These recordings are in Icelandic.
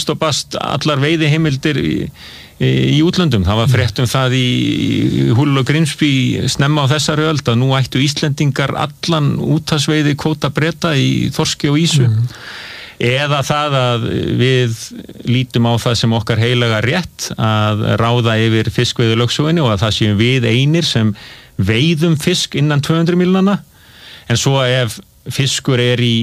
brast og bast allar veiðiheimildir í útlöndum. Það var frétt það í Hull og Grimsby snemma á þessari öld að nú ættu Íslendingar allan úthafsveiði kvóta Breta í þorski og ýsu. Eða það að við lítum á það sem okkar heilaga rétt að ráða yfir fiskveiðilögsögunni og að það séum við einir sem veiðum fisk innan 200 mílnanna, en svo ef fiskur í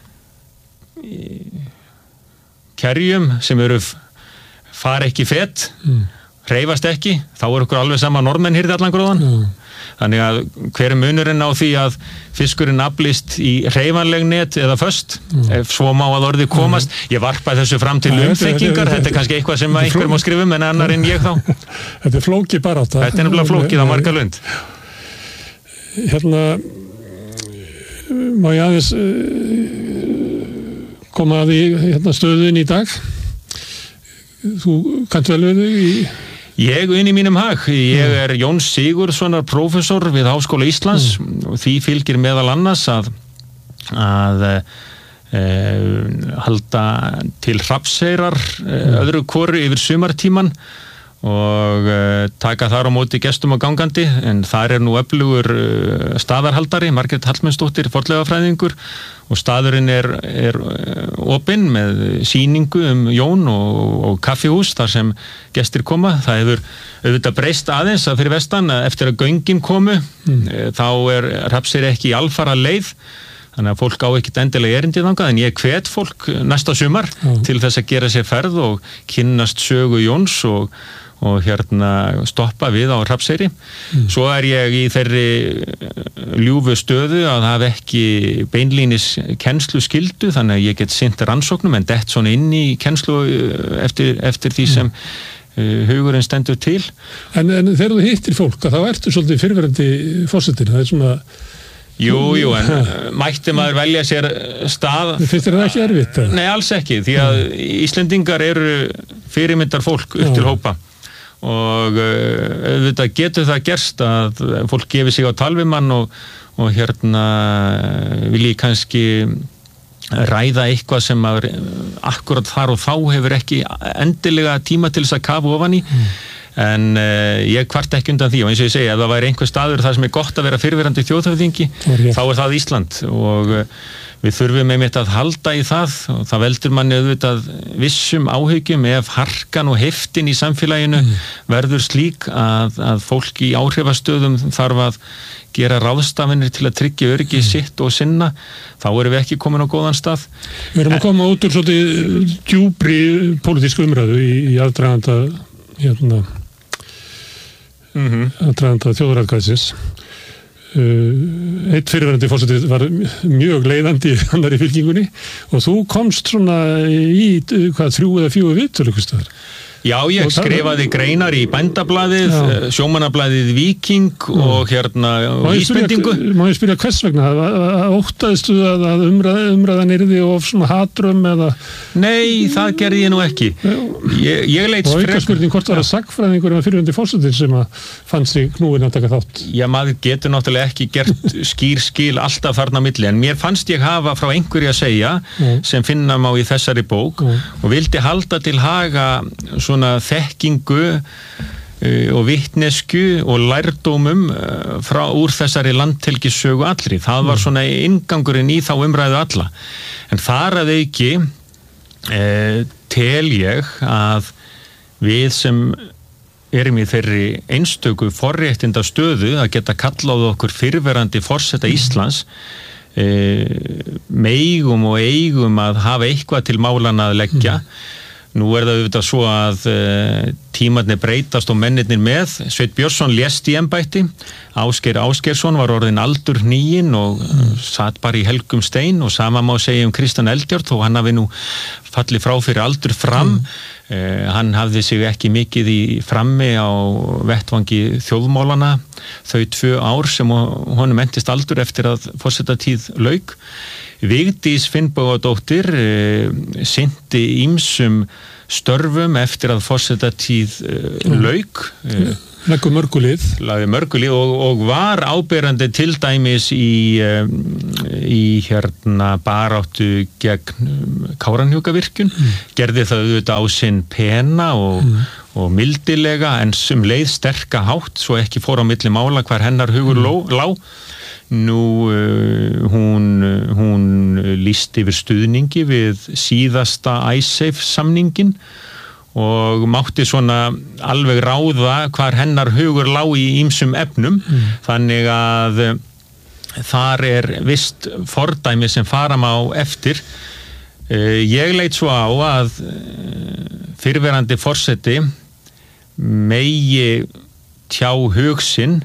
kerjum sem fara ekki fett, hreyfast ekki, þá okkur alveg sama norðmenn hirði allan gróðan. Þannig að hver munurinn á því að fiskurinn aflist í hreyfanleg net eða föst, ef svo má að orðið komast. Ég varpaði þessu fram til umþekkingar, þetta kannski eitthvað sem einhver má skrifa en annar en ég þá. Þetta flókið barátta. Þetta nefnilega flókið á marga lund. Hérna, má ég aðeins koma að því stöðun í dag? Þú kannt vel við þig í... Ég í mínum hag. Ég Jón Sigurðssonar prófessor við Háskóla Íslands og því fylgir meðal annars að halda til Hrafnseyrar öðru hvoru yfir sumartíman og taka þar á móti gestum og gangandi, en þar nú öflugur staðarhaldari, Margrét Hallmundsdóttir, fornleifafræðingur, og staðurinn opinn með sýningu Jón og kaffihús þar sem gestir koma. Það hefur auðvitað breyst aðeins að fyrir vestan eftir að göngin komu, þá Hrafnseyri ekki í alfara leið, þannig að fólk á ekkert endilega erindi þangað, en ég hvet fólk næsta sumar til þess að gera sér ferð og kynnast sögu Jóns og stoppa við á Hrafnseyri. Svo ég í þeirri ljúfu stöðu að hafa ekki beinlínis kennslu skyldu, þannig að ég get sinnt rannsóknum en dett svona inn í kennslu eftir því sem hugurinn stendur til. En þegar þú hittir fólk, þá ertu svolítið fyrrverandi forsetinn, það svona... Jú, en mætti maður velja sér stað... Finnst þér það ekki erfitt? Nei, alls ekki, því að Íslendingar eru fyrirmyndar fólk upp til hópa og auðvitað getur það gerst að fólk gefi sig á tal við mann og vilji kannski ræða eitthvað sem akkurat þar og þá hefur ekki endilega tíma til þess að kafa ofan í. En ég kvart ekki undan því og eins og ég segi, ef það væri einhver staður þar sem gott að vera fyrrverandi þjóðhöfðingi, þá það Ísland og við þurfum einmitt að halda í það og það veldur manni auðvitað vissum áhyggjum ef harkan og heftin í samfélaginu verður slík að fólk í áhrifastöðum þarf að gera ráðstafanir til að tryggja öryggi sitt og sinna, þá erum við ekki komin á góðan stað. Við erum að koma út úr svolítið djúpri pólitísku umræðu í aðdraganda aðdraganda þjóðaratkvæðisins. Einn fyrrverandi forseti var mjög leiðandi í annarri fylkingunni og þú komst svona í 3 eða 4 viðtöl einhvers staðar. Já, ég skrifaði greinar í Bændablaðið, Sjómannablaðið Víking og Vísbendingu. Má ég spyrja hvers vegna? Óttaðistu að umræðan yrði of svona hatrum eða? Nei, það gerði ég nú ekki. Ég leit og auka spurning hvort var að sagfræðingur eða fyrrverandi forsetinn sem að fann sig knúinn að taka þátt? Já, maður getur náttúrulega ekki gert skil alltaf þarna á milli, en mér fannst ég hafa frá einhverju að segja sem finna má í þessari bók og vildi halda til haga svona þekkingu og vitnesku og lærdómum úr þessari landhelgissögu allri. Það var svona inngangurinn í þá umræðu alla. En þar að auki tel ég að við sem erum í þeirri einstöku forréttinda stöðu að geta kallað okkur fyrrverandi forseta Íslands megum og eigum að hafa eitthvað til málanna að leggja. Nú það auðvitað svo að tímarnir breytast og mennirnir með. Sveinn Björnsson lést í embætti, Ásgeir Ásgeirsson var orðinn aldurhniginn og satt bara í helgum stein og sama má segja Kristján Eldjárn þó hann hafi nú fallið frá fyrir aldur fram. Hann hafði sig ekki mikið í frammi á vettvangi þjóðmálana þau 2 ár sem honum entist aldur eftir að forsetatíð lauk. Vigdís Finnbogadóttir sinnti ýmsum störfum eftir að forsetatíð lauk. Leggur mörgulið. Lagði mörgulið og var áberandi til dæmis í hérna baráttu gegn Kárahnjúkavirkjun, gerði það auðvitað á sinn pena og mildilega en leið sterka hátt svo ekki fór á milli mála hvar hennar hugur lá. Nú hún lýsti yfir stuðningi við síðasta Icesave samningin og mátti svona alveg ráða hvar hennar hugur lá í ýmsum efnum, þannig að þar vist fordæmi sem fara má eftir. Ég leit svo á að fyrrverandi forseti megi tjá hug sinn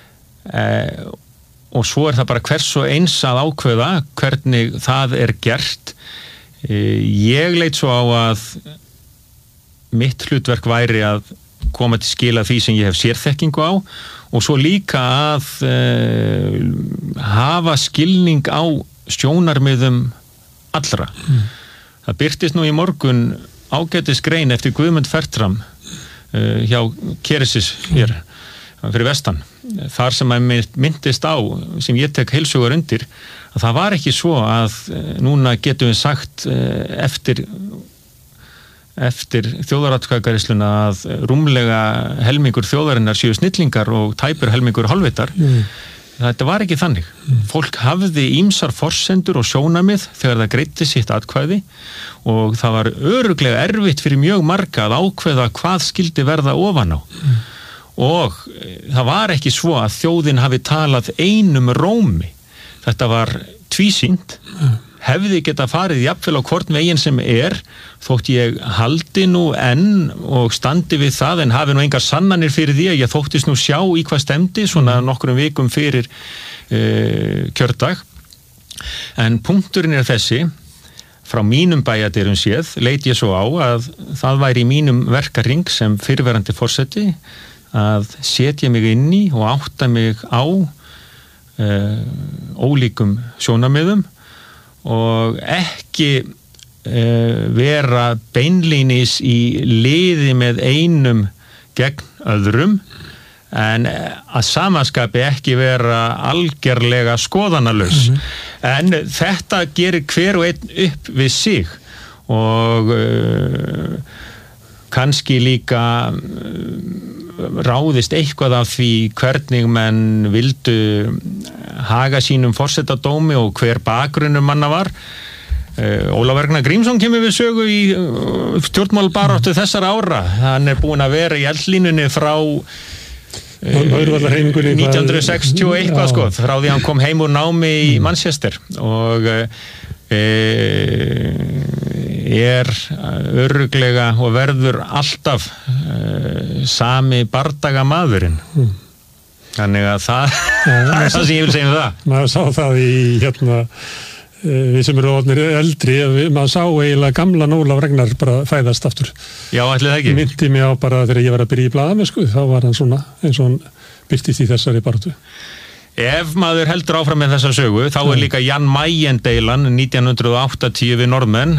og svo það bara hvers og eins að ákveða hvernig það gert. Ég leit svo á að mitt hlutverk væri að koma til skila því sem ég hef sérþekkingu á og svo líka að hafa skilning á sjónarmiðum allra. Það birtist nú í morgun ágætis grein eftir Guðmund Fertram hjá Keresis hér fyrir vestan. Þar sem myndist á, sem ég tek heilsugar undir, að það var ekki svo að núna getum við sagt eftir þjóðaratkvæðagreiðsluna að rúmlega helmingur þjóðarinnar séu snillingar og tæpur helmingur hálfvitar. Þetta var ekki þannig. Fólk hafði ýmsar forsendur og sjónamið þegar það greiddi sitt atkvæði og það var örugglega erfitt fyrir mjög marga að ákveða hvað skildi verða ofan á. Og það var ekki svo að þjóðin hafi talað einum rómi. Þetta var tvísýnt. Hefði geta farið jafnvel á hvort veginn sem þótt ég haldi nú enn og standi við það en hafi nú engar sannanir fyrir því að ég þóttist nú sjá í hvað stemdi svona nokkrum vikum fyrir kjördag. En punkturinn þessi, frá mínum bæjardyrum séð, leit ég svo á að það væri í mínum verkahring sem fyrrverandi forseti að setja mig inn í og átta mig á ólíkum sjónarmiðum og ekki vera beinlínis í liði með einum gegn öðrum en að samaskapi ekki vera algerlega skoðanalaus. En þetta gerir hver og einn upp við sig og kannski líka ráðist eitthvað af því hvernig menn vildu haga sínum forsetadómi og hver bakgrunnur manna var. Ólafur Ragnar Grímsson kemur við sögu í stjórnmálabaráttu þessara ára. Hann búinn að vera í eldlínunni frá 1961 sko, frá því hann kom heim úr námi í Manchester og örugglega og verður alltaf sami bardagamaðurinn. Þannig að það er það sem ég vil segja um það. Maður sá það í við sem eru orðnir eldri, maður sá eiginlega gamlan Ólaf Ragnar bara fæðast aftur. Já, ætli það ekki. Myndi mig á bara þegar ég var að byrja í blaðamennsku, þá var hann svona eins og hann birtist í þessari baráttu. Ef maður heldur áfram með þessa sögu, þá líka Jan Mayen-deilan 1980 við Norðmenn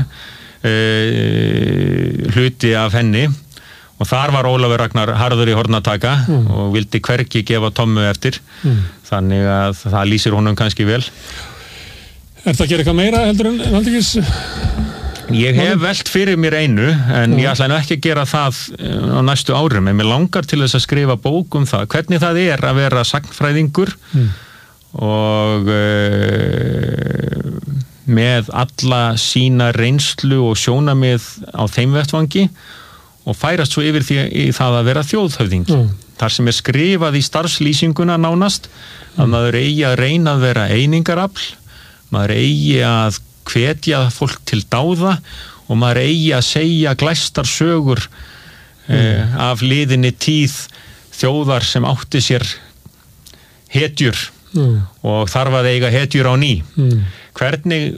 hluti af henni og þar var Ólafur Ragnar harður í hornataka og vildi hvergi gefa tommu eftir. Þannig að það lýsir honum kannski vel. Það að gera eitthvað meira heldur en landríkis? Ég hef velt fyrir mér einu en ég ætla nú ekki að gera það á næstu árum en mér langar til þess að skrifa bók um það hvernig það að vera sagnfræðingur og með alla sína reynslu og sjónamið á þeim vettvangi og færast svo yfir því í það að vera þjóðhöfðingi. Þar sem skrifað í starfslýsinguna nánast að maður eigi að reyna að vera einingarafl, maður eigi að hvetja fólk til dáða og maður eigi að segja glæstar sögur af liðinni tíð þjóðar sem átti sér hetjur og þarf að eiga hetjur á ný. Hvernig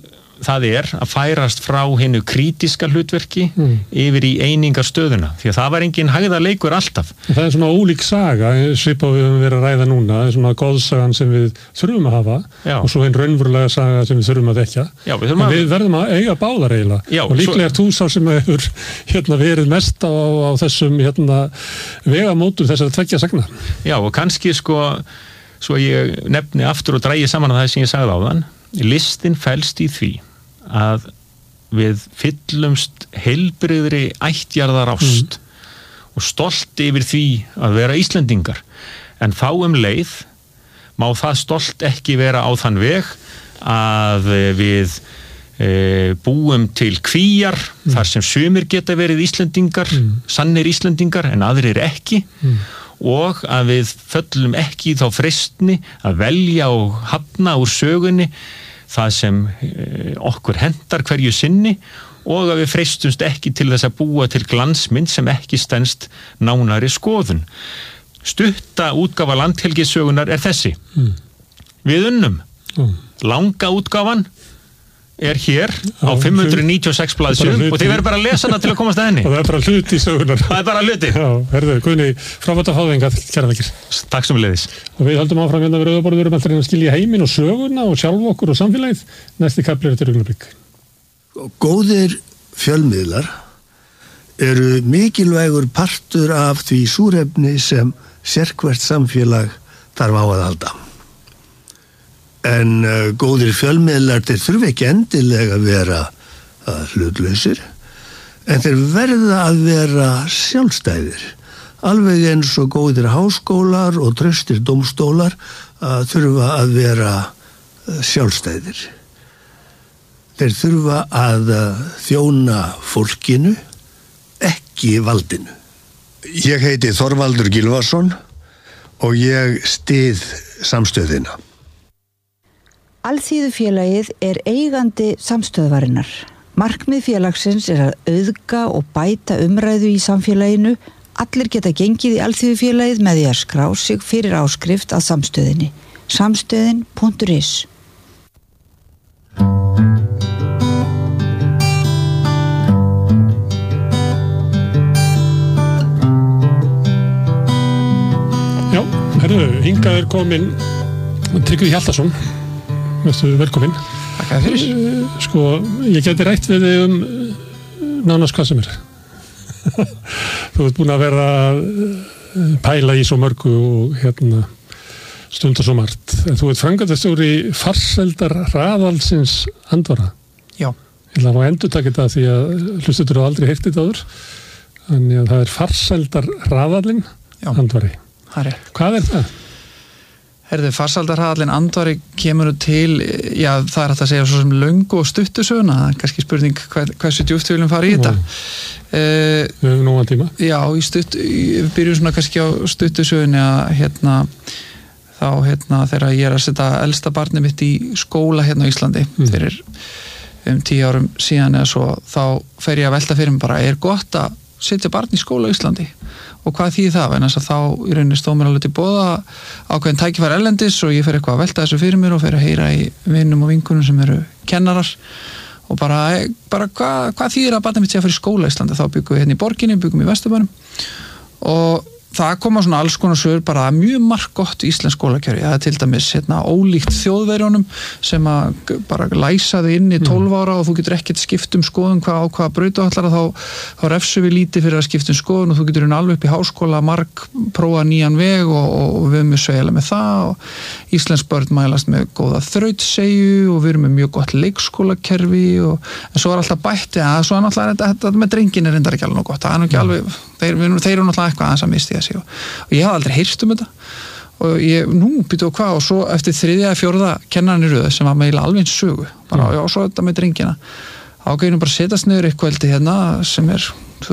það að færast frá hinu krítiska hlutverki yfir í einingarstöðuna, því að það var engin hægðarleikur alltaf. Það er svona ólík saga, svipað við höfum verið að ræða núna, það er svona goðsagan sem við þurfum að hafa og svo einn raunverulega saga sem við þurfum að þekkja. Við verðum að eiga báðar eiginlega og líklega er þú sá sem hefur verið mest á þessum vegamótum þessar tveggja sagna. Já, og kannski svo ég nefni aftur og dragi saman að það sem ég sagði áðan, listin felst í því að við fyllumst heilbrigðri ættjarðarást og stolt yfir því að vera Íslendingar, en þá leið má það stolt ekki vera á þann veg að við búum til kvíar þar sem sumir geta verið Íslendingar, sannir Íslendingar en aðrir ekki og að við föllum ekki í þá freistni að velja og hafna úr sögunni það sem okkur hentar hverju sinni og að við freistumst ekki til þess að búa til glansmynd sem ekki stenst nánari skoðun. Stutta útgáfa landhelgissögunar er þessi. Við unnum. Langa útgáfan er hér á 596 blaðsíðum og þið verður bara að lesa hana til að komast að henni. Og það er bara hluti í sögunar. Það er bara hluti. Já, herðu, Guðni, frábært að fá þig hingað, kærar þakkir. Takk sem við leiðis. Og við höldum áfram við Rauða borðið, við erum alltaf að skilja heiminn og söguna og sjálf okkur og samfélagið. Næsti kafli eftir augnablik. Góðir fjölmiðlar eru mikilvægur partur af því súrefni sem sérhvert samfélag þarf á að halda. En góðir fjölmiðlar þeir þurfa ekki endilega að vera hlutlausir, en þeir verða að vera sjálfstæðir. Alveg eins og góðir háskólar og traustir dómstólar þurfa að vera sjálfstæðir. Þeir þurfa að þjóna fólkinu, ekki valdinu. Ég heiti Þorvaldur Gylfason og ég styð samstöðina. Alþýðufélagið er eigandi samstöðvarinnar. Markmið félagsins er að auðga og bæta umræðu í samfélaginu. Allir geta gengið í Alþýðufélagið með því að skrá sig fyrir áskrift að samstöðinni. Samstöðin.is. Já, hingað er komin Tryggvi Hjaltason. Velkomin. Takk fyrir. Ég geti rætt við þig nánast hvað sem er. Þú ert búin að vera að pæla í svo mörgu og stundar svo margt. En þú ert framkvæmdastjóri farsældar raðalsins Andvara. Já. Ég ætla að endurtaka þetta því að hlustendur hafa aldrei heyrt þetta áður. Þannig að það er farsældar raðalinn Andvari. Það er. Hvað er það? Farsældarhraðallinn Andvari kemur til, já, það er hægt að segja svo sem löngu og stuttusöguna, það er kannski spurning hversu djúpt við viljum fara í þetta. Við höfum nógan tíma. Já, við byrjum svona kannski á stuttusögunni að þegar ég er að setja elsta barnið mitt í skóla á Íslandi fyrir 10 árum síðan eða svo, þá fer ég að velta fyrir mig bara, er gott að setja barn í skóla á Íslandi? Og hvað þýðir það? En þess að þá í rauninni stóð mér alveg til boða ákveðin tækifæri erlendis og ég fer eitthvað að velta þessu fyrir mér og fer að heyra í vinum og vinkunum sem eru kennarar og bara hvað þýðir að barnið mitt sé að fara í skóla í Íslandi? Þá byggum við í borginni, byggum í Vesturbænum og það koma svona alls konar svör bara mjög marggott íslensk skólakerfi. Það er til dæmis ólíkt Þjóðverjónum sem að bara læsa þig inn í 12 ára og þú getur ekkert skipt skoðun á hvaða brautu ætlar þá refsu við lítið fyrir að skipta skoðun og þú getur alveg upp í háskóla prófa nýjan veg og við erum mjög sveigjanlega með það og íslensk börn mælast með góða þrautseigju og við erum með mjög gott leikskólakerfi en svo er alltaf bætt svo er náttúrulega þetta með drengin er reyndar ekki alveg gott. Það er ekki alveg þeir eru náttúrulega eitthvað aðeins að misti þessi og ég hafði aldrei heyrt þetta og ég býtu og hvað og svo eftir 3. eða 4. kennarinn í röð sem var með alveg eins sögu já, svo þetta með drengina þá gæði bara setjast niður eitthvað sem er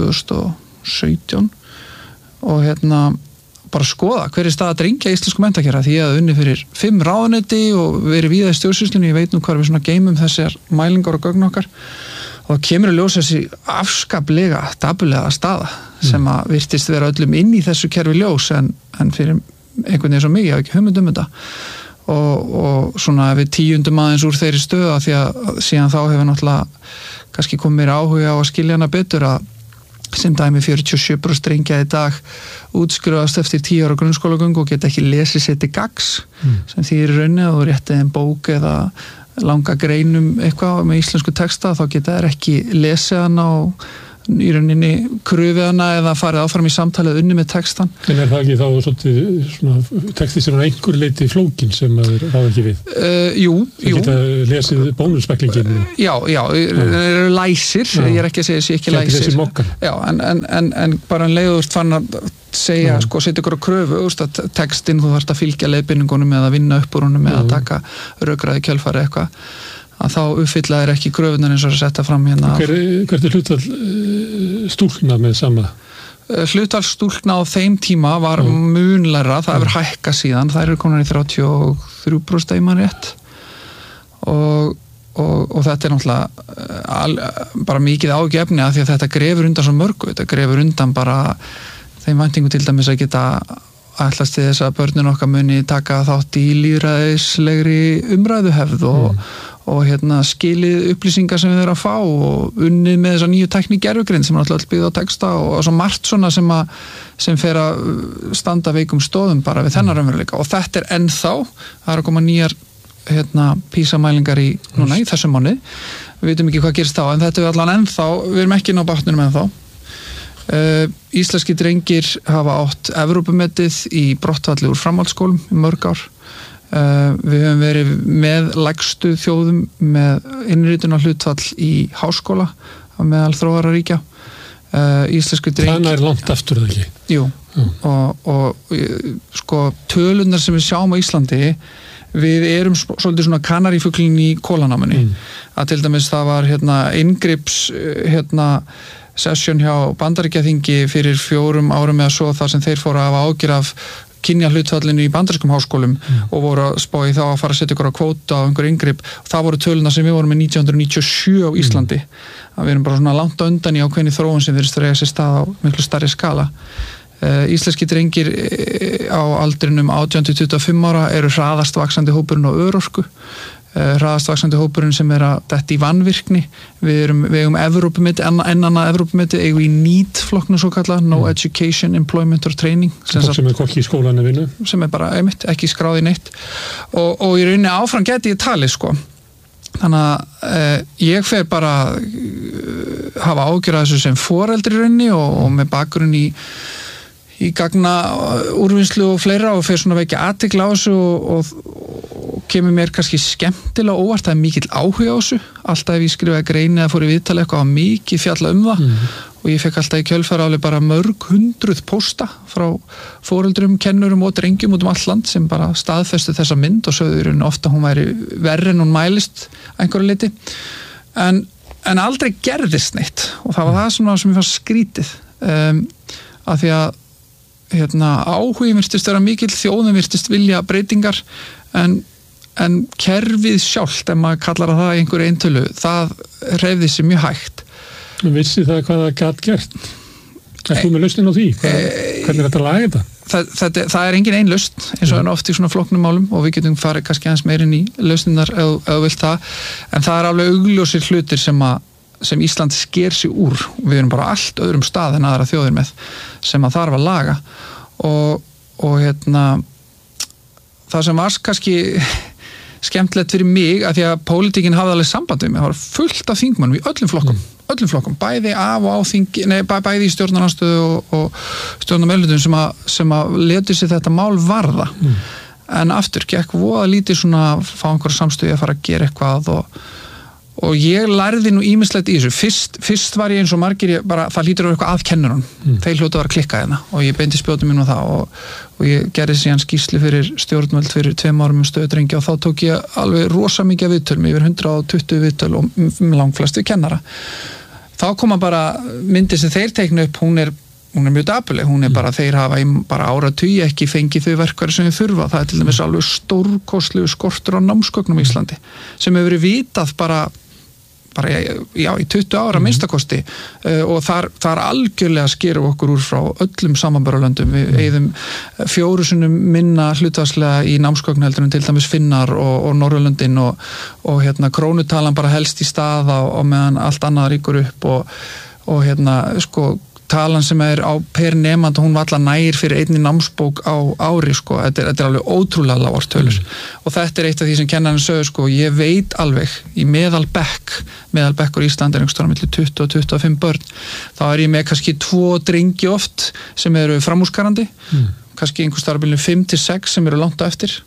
2017 og bara skoða hver er staða drengja í íslensku menntakerfi því að unni fyrir 5 ráðuneyti og verið víða í stjórnsýslunni, ég veit nú hvað við svona geymum þessar mælingar og gögn okkar og það kemur að ljósa þessi afskaplega dabulega staða sem að virtist vera öllum inn í þessu kerfi ljós en fyrir einhvern veginn svo mikið, ég haf ekki hugmynd þetta og svona við tíundum aðeins úr þeirri stöðu því að síðan þá hefur náttúrulega kannski komið mér áhuga á að skilja hana betur að sem dæmi 47% drengja í dag útskrifast eftir 10 ára grunnskólagöngu og geta ekki lesið sér til gagns sem því í rauninni að þú réttið en bók eða langa greinum eitthvað með íslensku texta þá geta þær ekki lesið hana og í rauninni krufið hana eða farið áfram í samtalið unni með textan. En það ekki þá svolítið svona texti sem er einhver leiti flókin sem það ráð ekki við? Jú. Það geta lesið bónusspeklingin? Já, eru læsir, ég er ekki að segja ekki læsir. Geti lesið mokkan? Já, en bara leiður fann að segja, setja ykkur á kröfu, að textin þú þarft að fylgja leiðbeiningunum eða vinna upp úr honum eða taka rökræði kjölfari eitthvað. Að þá uppfylla er ekki kröfunar eins og að setja fram hérna. Hvert er hlutfall stúlkna með sama? Hlutfall stúlkna á þeim tíma var munlæra, það hefur hækkað síðan, það eru konar í 33% ef maður rétt og þetta er náttúrulega bara mikið ágefni að því að þetta grefur undan svo mörgu, þetta grefur undan bara þeim væntingu til dæmis að geta ætlast til þess að börnin okkar muni taka þátt í lýðræðislegri umræðuhefð og skilið upplýsingar sem við erum að fá og unnið með þessa nýju tækni gervigreind sem er alltaf byggð á texta og svo margt svona sem fer að standa veikum stóðum bara við þennan raunveruleika og þetta er ennþá, það er að koma nýjar PISA-mælingar núna í þessum mánuði, við veitum ekki hvað gerist þá en þetta er allan ennþá, við erum ekki inn á bátnunum ennþá. Íslenski drengir hafa átt Evrópumetið í brottfalli úr framhaldsskólum í mörg ár. Við höfum verið með lægstu þjóðum með innritun á hlutfall í háskóla meðal þróaðra ríkja. Íslensku drengir... Það er langt aftur það ekki? Jú, og sko tölunar sem við sjáum á Íslandi við erum svolítið svona kanarífuglin í kólanámunni. Að til dæmis það var inngrips session hjá Bandaríkjaþingi fyrir 4 árum eða svo þar sem þeir fóru að hafa ágjur af kynja hlutfallinu í bandarískum háskólum og voru að spá í þá að fara að setja ykkur á kvóta á einhver inngrip og það voru töluna sem við vorum með 1997 á Íslandi að við erum bara svona langt undan í ákveðni þróun sem virðist að eiga sér stað á miklu stærri skala. Íslenski drengir á aldrinum 18-25 ára eru hraðast vaxandi hópurinn á örorku hraðast vaxandi hópurinn sem er að detta í vanvirkni við eigum Evrópumeti, ennana Evrópumeti eigum í NEET-flokknu svo kallað No Education, Employment or Training sem er hvorki í skólanum vinnu sem er bara ekki skráð í neitt og í rauninni áfram geti ég talið sko þannig að ég fer bara hafa ágjör að þessu sem foreldri í rauninni og með bakgrunn í gagna úrvinnslu og fleira og fer svona vekja athygli á þessu og kemur mér kannski skemmtilega óvart það er mikill áhuga á þessu alltaf ef ég skrifaði grein eða fór í viðtali eitthvað mikið fjalla það og ég fekk alltaf í kjölfara alveg bara mörg hundruð pósta frá foreldrum, kennurum og drengjum út allt land sem bara staðfestu þessa mynd og sögðu ofta hún væri verri en hún mælist einhverju liti en aldrei gerðist neitt og það var það svona sem ég fannst skrítið að því að áhugin virtist vera mikill, þjóðin virtist vilja breytingar en kerfið sjálft, ef maður kallar það í einhverju eintölu, það hreyfði sér mjög hægt. Vissi það hvað það gat gert? Er þú með lausnin á því? Hvernig er þetta að laga þetta? Það er engin ein lausn, eins og oft í svona flóknum málum og við getum farið kannski aðeins meirinn í lausninar ef vilt það, en það er alveg augljósir hlutir sem Ísland sker sig úr og við erum bara allt öðrum stað en aðra þjóðir með sem að þarf að laga og það sem var kannski skemmtilegt fyrir mig að því að pólitíkin hafði alveg samband við mig, það var fullt af þingmönnum í öllum flokkum, bæði af og á þingi, bæði í stjórnarandstöðu og stjórnarmeirihlutum sem að letu sér þetta mál varða en aftur gekk voða lítið svona að fá einhverja samstöðu að fara að gera eitthvað og ég lærði nú ýmislegt í þessu fyrst var ég eins og margir það hlýtur að vera eitthvað að kennurinn þeir hljótu að vera að klikka hérna og ég beindi spjótum minn á það og ég gerði síðan skýrslu fyrir stjórnvöld fyrir 2 árum stöðu drengja og þá tók ég alveg rosa mikið af viðtölum yfir 120 viðtöl og langflestu kennara þá koma bara myndið sem þeir teikna upp hún er mjög dapuleg, hún er bara þeir hafa bara áratugi ekki fengið þau verkværi sem þau þurfa, það er til dæmis alveg stórkostlegu skortur á námsgögnum í Íslandi sem hefur verið vitað bara bara í 20 ára minnstakosti og þar algjörlega skerum okkur úr frá öllum samanbörulöndum. Við eyðum 4 sinnum minna hlutfallslega í námsgögn heldur en til dæmis Finnar og Norðurlöndin og krónutalan bara helst í stað á meðan allt annað ríkur upp og sko talan sem á per nemand hún var alltaf nær fyrir einni námsbók á ári sko, þetta er alveg ótrúlega lágar tölur og þetta er eitt af því sem kennarinn sögur sko, ég veit alveg í meðalbekkur í Íslandi er einhverstað milli 20 og 25 börn, þá er ég með kannski 2 drengi oft sem eru framúrskarandi, kannski einhverstað milli 5 til 6 sem eru langt á eftir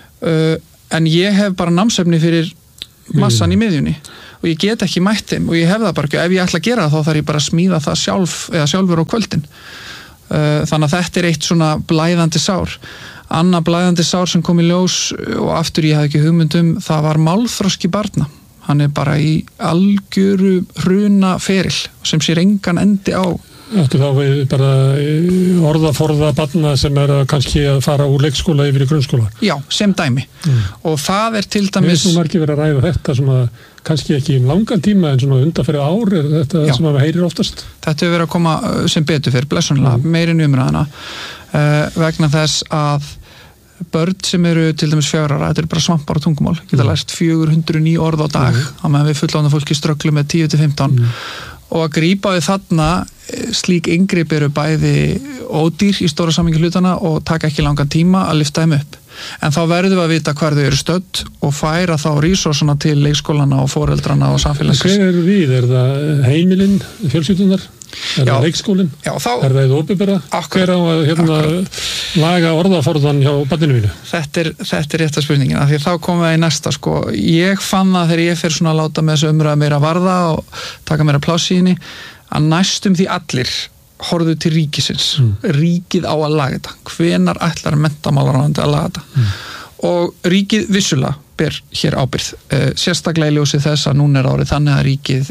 en ég hef bara námsefni fyrir massan í miðjunni og ég get ekki mætt þeim og ég hef það bara ekki, ef ég ætla að gera það þá þarf ég bara að smíða það sjálfur á kvöldin þannig að þetta er eitt svona blæðandi sár. Annað blæðandi sár sem kom í ljós og aftur ég hafði ekki hugmyndum, það var málþroski barna, hann er bara í algjöru hruna feril sem sér engan endi á. Ættu þá við bara orðaforða barna sem kannski að fara úr leikskóla yfir í grunnskóla? Já, sem dæmi. Og það er til dæmis... Við sem margir verið að ræða þetta sem að kannski ekki langan tíma en svona undanferði ár er þetta sem að heyrir oftast? Þetta hefur verið að koma sem betur fyrir blessunlega, meirinn umræðina vegna þess að börn sem eru til dæmis 4 ára, þetta er bara svampar og tungumál, geta lært 409 orð á dag á meðan við fullorðna fólki strögglu með 10-15 og að grípa við þarna slík inngrip eru bæði ódýr í stóra samhengi hlutana og taka ekki langan tíma að lyfta þeim upp. En þá verðum við að vita hvar þau eru stödd og færa þá resursuna til leikskólana og foreldrana og samfélagsins. Hver eru við? Er það heimilinn, fjölskyldunar? Er það leikskólinn? Já, þá... Er það opinbera? Hver á að laga orðaforðan hjá barninu mínu? Þetta er rétta spurningin, af því þá komum við í næsta, sko. Ég fann það þegar ég fer svona að láta með þessu umræða meira varða og taka meira pláss í henni, að næstum því allir horfðu til ríkisins. Ríkið á að laga þetta. Hvenær ætlar menntamálaráðandi að laga þetta? Og ríkið vissulega ber hér ábyrgð. Sérstaklega í ljósi þess að núna er árið þannig að ríkið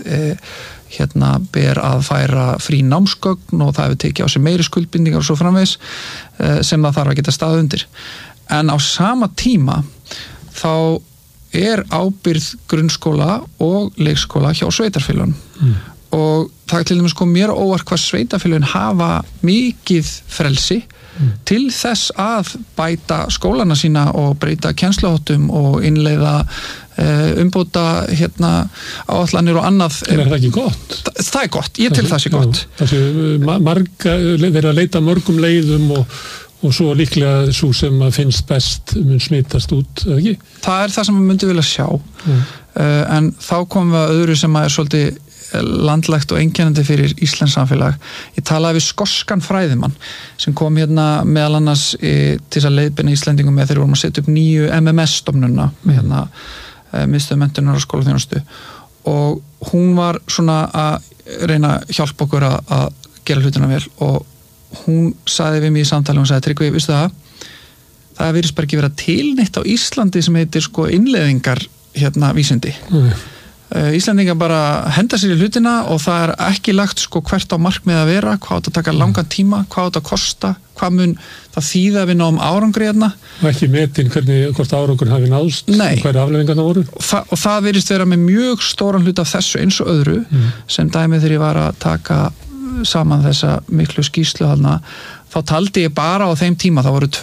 ber að færa frí námsgögn og það hefur tekið á sig meiri skuldbindingar og svo framvegis sem það þarf að geta staðið undir. En á sama tíma þá er ábyrgð grunnskóla og leikskóla hjá sveitarfélögunum og það er til dæmis kom mér óvart hvað sveitarfélögin hafa mikið frelsi til þess að bæta skólana sína og breyta kennsluháttum og innleiða umbóta áætlanir og annað. Er það ekki gott? Það er gott, ég til það sé gott. Það sé verið að leita mörgum leiðum og svo líklega svo sem finnst best mun smitast út, eða ekki? Það er það sem maður myndi vilja sjá en þá komum við að öðru sem er svolítið landlægt og einkennandi fyrir Íslands samfélag. Ég talaði við skoskan fræðimann sem kom meðal annars til þess að leiðbeina Íslendingum með þegar vorum að setja upp nýju MMS-stofnunna með miðstöð menntunar og skólaþjónustu og hún var svona að reyna að hjálpa okkur að gera hlutina vel og hún sagði við mig í samtali, hún sagði Tryggvi, vistu það virðist bara ekki vera tilnýtt á Íslandi sem heitir innleiðingar vísindi. Íslendingar bara henda sér í hlutina og það er ekki lagt hvert á markmið að vera, hvað átt að taka langan tíma, hvað átt að kosta, hvað mun það þýða við náum árangri hérna. Og ekki metin hvort árangur hafi náðst og hverja afleiðingar það voru. Og það virðist vera með mjög stóran hlut af þessu eins og öðru sem dæmið þegar ég var að taka saman þessa miklu skýrslu þarna, þá taldi ég bara á þeim tíma, það voru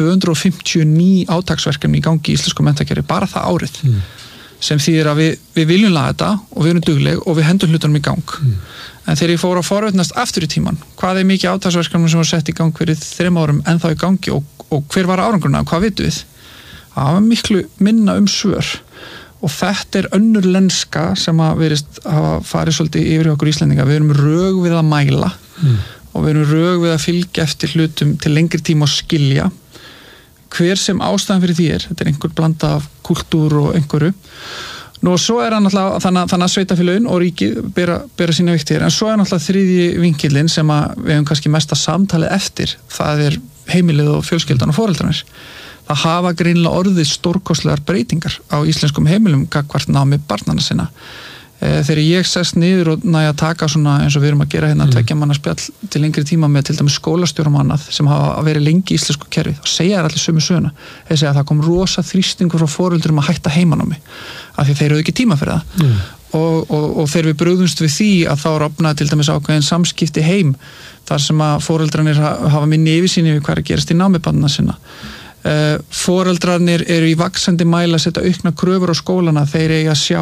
259 átaksverkefni í gangi í íslensku menntakerfi bara það árið. Sem þýðir að við viljum laga þetta og við erum dugleg og við hendum hlutunum í gang. En þegar ég fór að forvitnast aftur í tíman, hvað er mikið átaksverkefni sem var sett í gang fyrir 3 árum en þá í gangi og hver var árangurinn af, hvað vitum við? Það var miklu minna svör og þetta er önnur lenska sem að verist hafa farið svolítið yfir okkur Íslendinga. Við erum rög við að mæla og við erum rög við að fylgja eftir hlutum til lengri tíma og skilja. Hver sem ástæðan fyrir því þetta er einhver blanda af kultúr og einhverju. Nú og svo hann náttúrulega, þannig að sveitafélögin og ríkið bera sína viktir, en svo náttúrulega þriðji vinkillinn sem að við hefum kannski mesta samtalið eftir, það er heimilið og fjölskyldan og foreldrarnir. Það hafa greinilega orðið stórkostlegar breytingar á íslenskum heimilum gagnvart námi barnanna sinna. Þegar ég sest niður og næja að taka svona eins og við erum að gera 2 manna spjall til lengri tíma með til dæmis skólastjórum og annað sem hafa verið lengi í íslensku kerfi, þá segja þær allir sömu söguna. Þeir segja að það kom rosa þrýstingur frá foreldrum að hætta heimanámi af því þeir eru ekki tíma fyrir það og þegar við brugðumst við því að þá opnaði til dæmis ákveðin samskipti heim þar sem að foreldrarnir hafa minni yfirsýn yfir hvað er að gerast í námi barnanna sinna. Foreldrarnir eru í vaxandi mæli að setja aukna kröfur á skólana, þeir eiga að sjá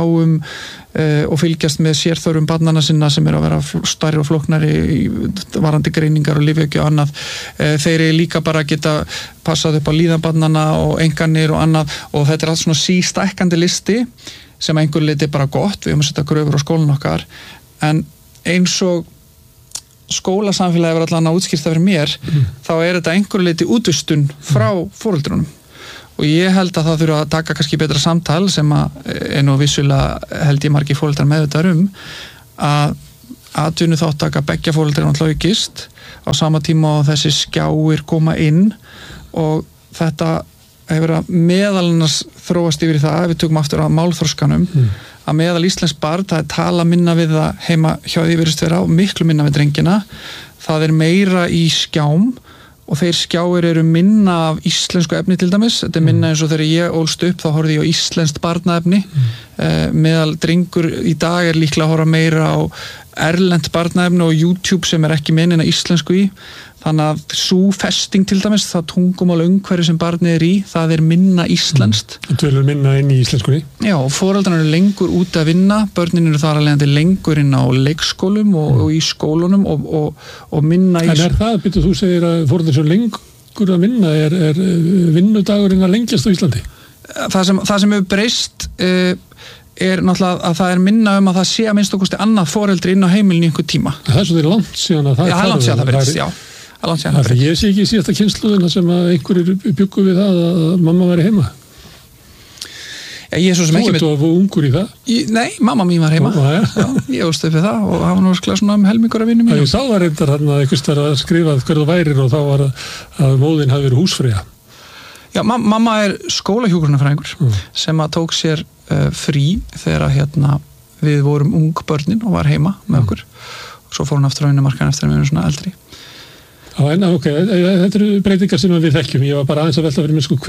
og fylgjast með sérþörfum barnanna sinna sem eru að vera stærri og flóknari varandi greiningar og lyfjagjö og annað. Þeir eru líka bara að geta passað upp á líðan barnanna og enganir og annað og þetta er allt svona sístækkandi listi sem að einhver leiti er bara gott, við höfum að setja kröfur á skólan okkar, en eins og skólasamfélagi var allan að útskýrta fyrir mér, þá er þetta einhver leiti útvistun frá foreldrunum og ég held að það þurfa að taka kannski betra samtal sem að nú vissulega held ég margir foreldrar meðvitaður að atvinnu þáttaka beggja foreldrar náttúrulega aukist á sama tíma og þessi skjáir koma inn og þetta hefur að meðal annars þróast yfir í það, ef við tökum aftur á málþroskanum, að meðal íslensk barn, það er tala minna við það heima hjá því virðist vera og miklu minna við drengina, það er meira í skjám og þeir skjáir eru minna af íslensku efni til dæmis, þetta er minna eins og þegar ég ólst upp þá horfði ég á íslenskt barnaefni, meðal drengur í dag er líklega að horfa meira á erlent barnaefni og YouTube sem er ekki minna íslensku í, þannig að sú festing til dæmis, það tungumál umhverfi sem barnið er í, það er minna íslenskt. Það tölur minna inn í íslenskunni. Já, og foreldrarnir eru lengur út að vinna, börnin eru þar að leiðandi lengur inn á leikskólum og í skólunum og minna í... En er það, byrju, þú segir að foreldrarnir svo lengur að vinna, er vinnudagurinn að lengjast á Íslandi? Það sem hefur breyst er náttúrulega að það er minna að það sé að minnst okkursti annað foreldri inn á heimilinu í einhver tíma. Það er svo langt síðan að það er langt síðan það breyst, já. Ég sé ekki síðasta kynsluðina sem að einhverjir bjuggu við það að mamma væri heima. Ég er svo sem ekki með... Þú ert ungur í það? Nei, mamma mín var heima. Já, ég óst upp við það og hafa náttúrulega svona helmingur af vinnum mínum. Ég sá það reyndar hann að einhvers þar að skrifa hver þú værir og þá var að móðin hafi verið húsfreyja. Já, mamma er skólahjúkrunarfræðingur sem að tók sér frí þegar við vorum ung börnin og var heima með okkur. Svo fór hún aftur á vinnumarkaðinn eftir að við erum svona eldri. Já, en ok, þetta eru breytingar sem við þekkjum. Ég var bara aðeins að velta fyrir mig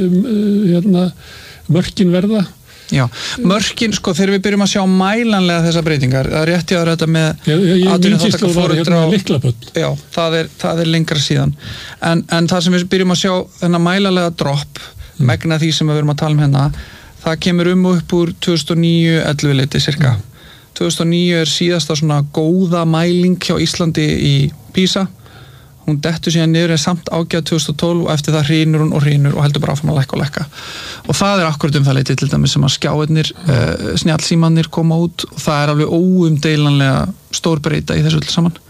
hvenar mörkin verða. Já, mörkin, þegar við byrjum að sjá mælanlega þessar breytingar, það er rétt í að þetta með atvinnuþáttaka foreldra og lyklabörn. Já, það er lengra síðan. En það sem við byrjum að sjá þennan mælanlega dropp, megna því sem við erum að tala hérna, það kemur upp úr 2009-11 leiti cirka. 2009 er síðasta svona góða mæling hjá Íslandi í PISA. Hún dettur síðan niður en samt ágæð 2012 og eftir það hrynur hún og heldur bara áfram að lækka og lækka. Og það er akkurat það leiti til dæmis sem að skjáirnir, snjallsímannir koma út og það er alveg óumdeilanlega stór breyta í þessu öll saman.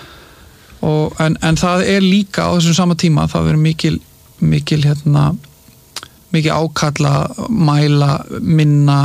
En það er líka á þessum sama tíma, það verður mikil ákalla, mæla, minna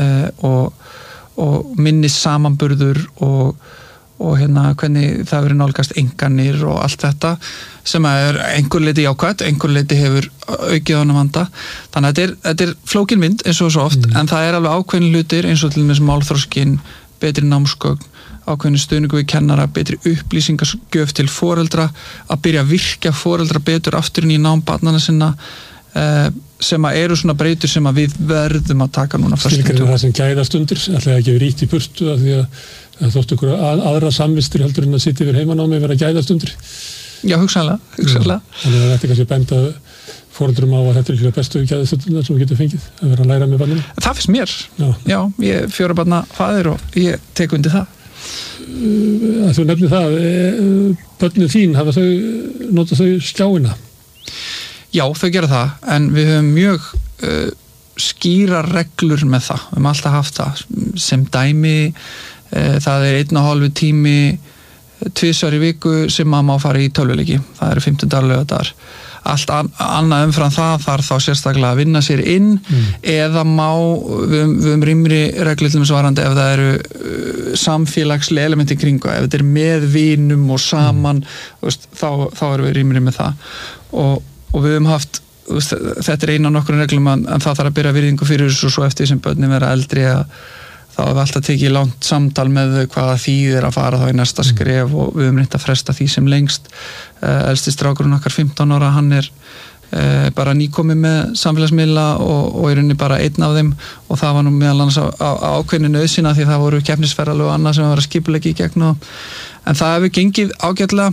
og minnis samanburður og hvernig það verið nálgast enganir og allt þetta sem er einhver leiti jákvætt, einhver leiti hefur aukið á hana vanda. Þannig að þetta er flókin mynd eins og svo oft, en það er alveg ákveðin hlutir eins og til dæmis málþroskinn, betri námsgögn, ákveðin stuðningu við kennara, betri upplýsingargjöf til foreldra, að byrja að virkja foreldra betur afturinn í nám barnanna sinna, sem að eru svona breytur sem að við verðum að taka núna fyrst. Skilgreinir það sem gæðastundir, ætlaði ekki að ríkt í burtu af því að þóttu ykkur aðra samvistir heldur en að sitja yfir heimanámi vera gæðastundir. Já, hugsanlega. Þannig að þetta kannski benda foreldrum á að þetta er bestu gæðastundirna sem við getum fengið, að vera að læra með barninu. Það finnst mér. Já, ég er 4 barna faðir og ég tek undir það. Þú nefnir það, börnin þín, hafa notað þau skjáina? Já, þau gera það, en við höfum mjög skýra reglur með það. Við höfum alltaf haft það sem dæmi. Það er 1,5 tími 2 í viku sem maður má fara í tölvuleiki. Það eru 15 laugardagar. Allt annað umfram það þarf þá sérstaklega að vinna sér inn eða við höfum rýmri reglur til þess varandi ef það eru samfélagslega elementi kringu, ef þetta er með vinum og saman, þá erum við rýmri með það. Og við höfum haft, þetta er eina af nokkrum reglum en það þarf að byrja virðingu fyrir þessu og svo eftir sem börnin vera eldri að þá hefur við alltaf tekið langt samtal með þau hvaða þýðir að fara þá í næsta skref og við höfum reynt að fresta því sem lengst. Elsti strákurinn okkar 15 ára, hann er bara nýkomi með samfélagsmiðla og í rauninni bara einn af þeim og það var nú meðal annars á ákveðinu nauðsina því það voru keppnisferðalög og annað sem var að skipuleggja í gegn en það hefur gengið ágætlega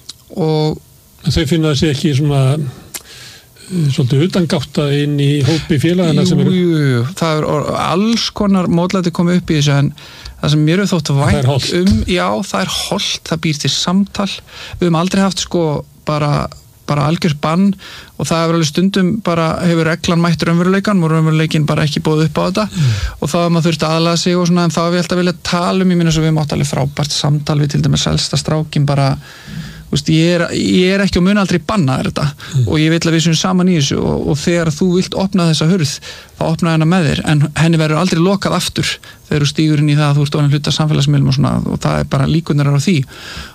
og þau finna þessi ekki svona svolítið utangátta inn í hópi félagana sem eru Jú, það er alls konar mótlæti komið upp í þessu en það sem mér hefur þótt vænt það er hollt, það býr til samtal við höfum aldrei haft bara algjör bann og það hefur alveg stundum bara hefur reglan mætt raunveruleikan og raunveruleikin bara ekki búið upp á þetta og þá hefur maður þurft að aðlaga sig og svona en þá hefur ég alltaf viljað tala ég minna svo við mátt alveg frábært samtal við til dæmis elsta strákin bara ég er ekki og mun aldrei banna þetta og ég vil að við séum saman í þessu og þegar þú vilt opna þessa hurð þá opna hana með þér en henni verður aldrei lokað aftur þegar þú stígur inn í það að þú ert orðinn hluta samfélagsmiðlum og svona og það er bara líkurnar á því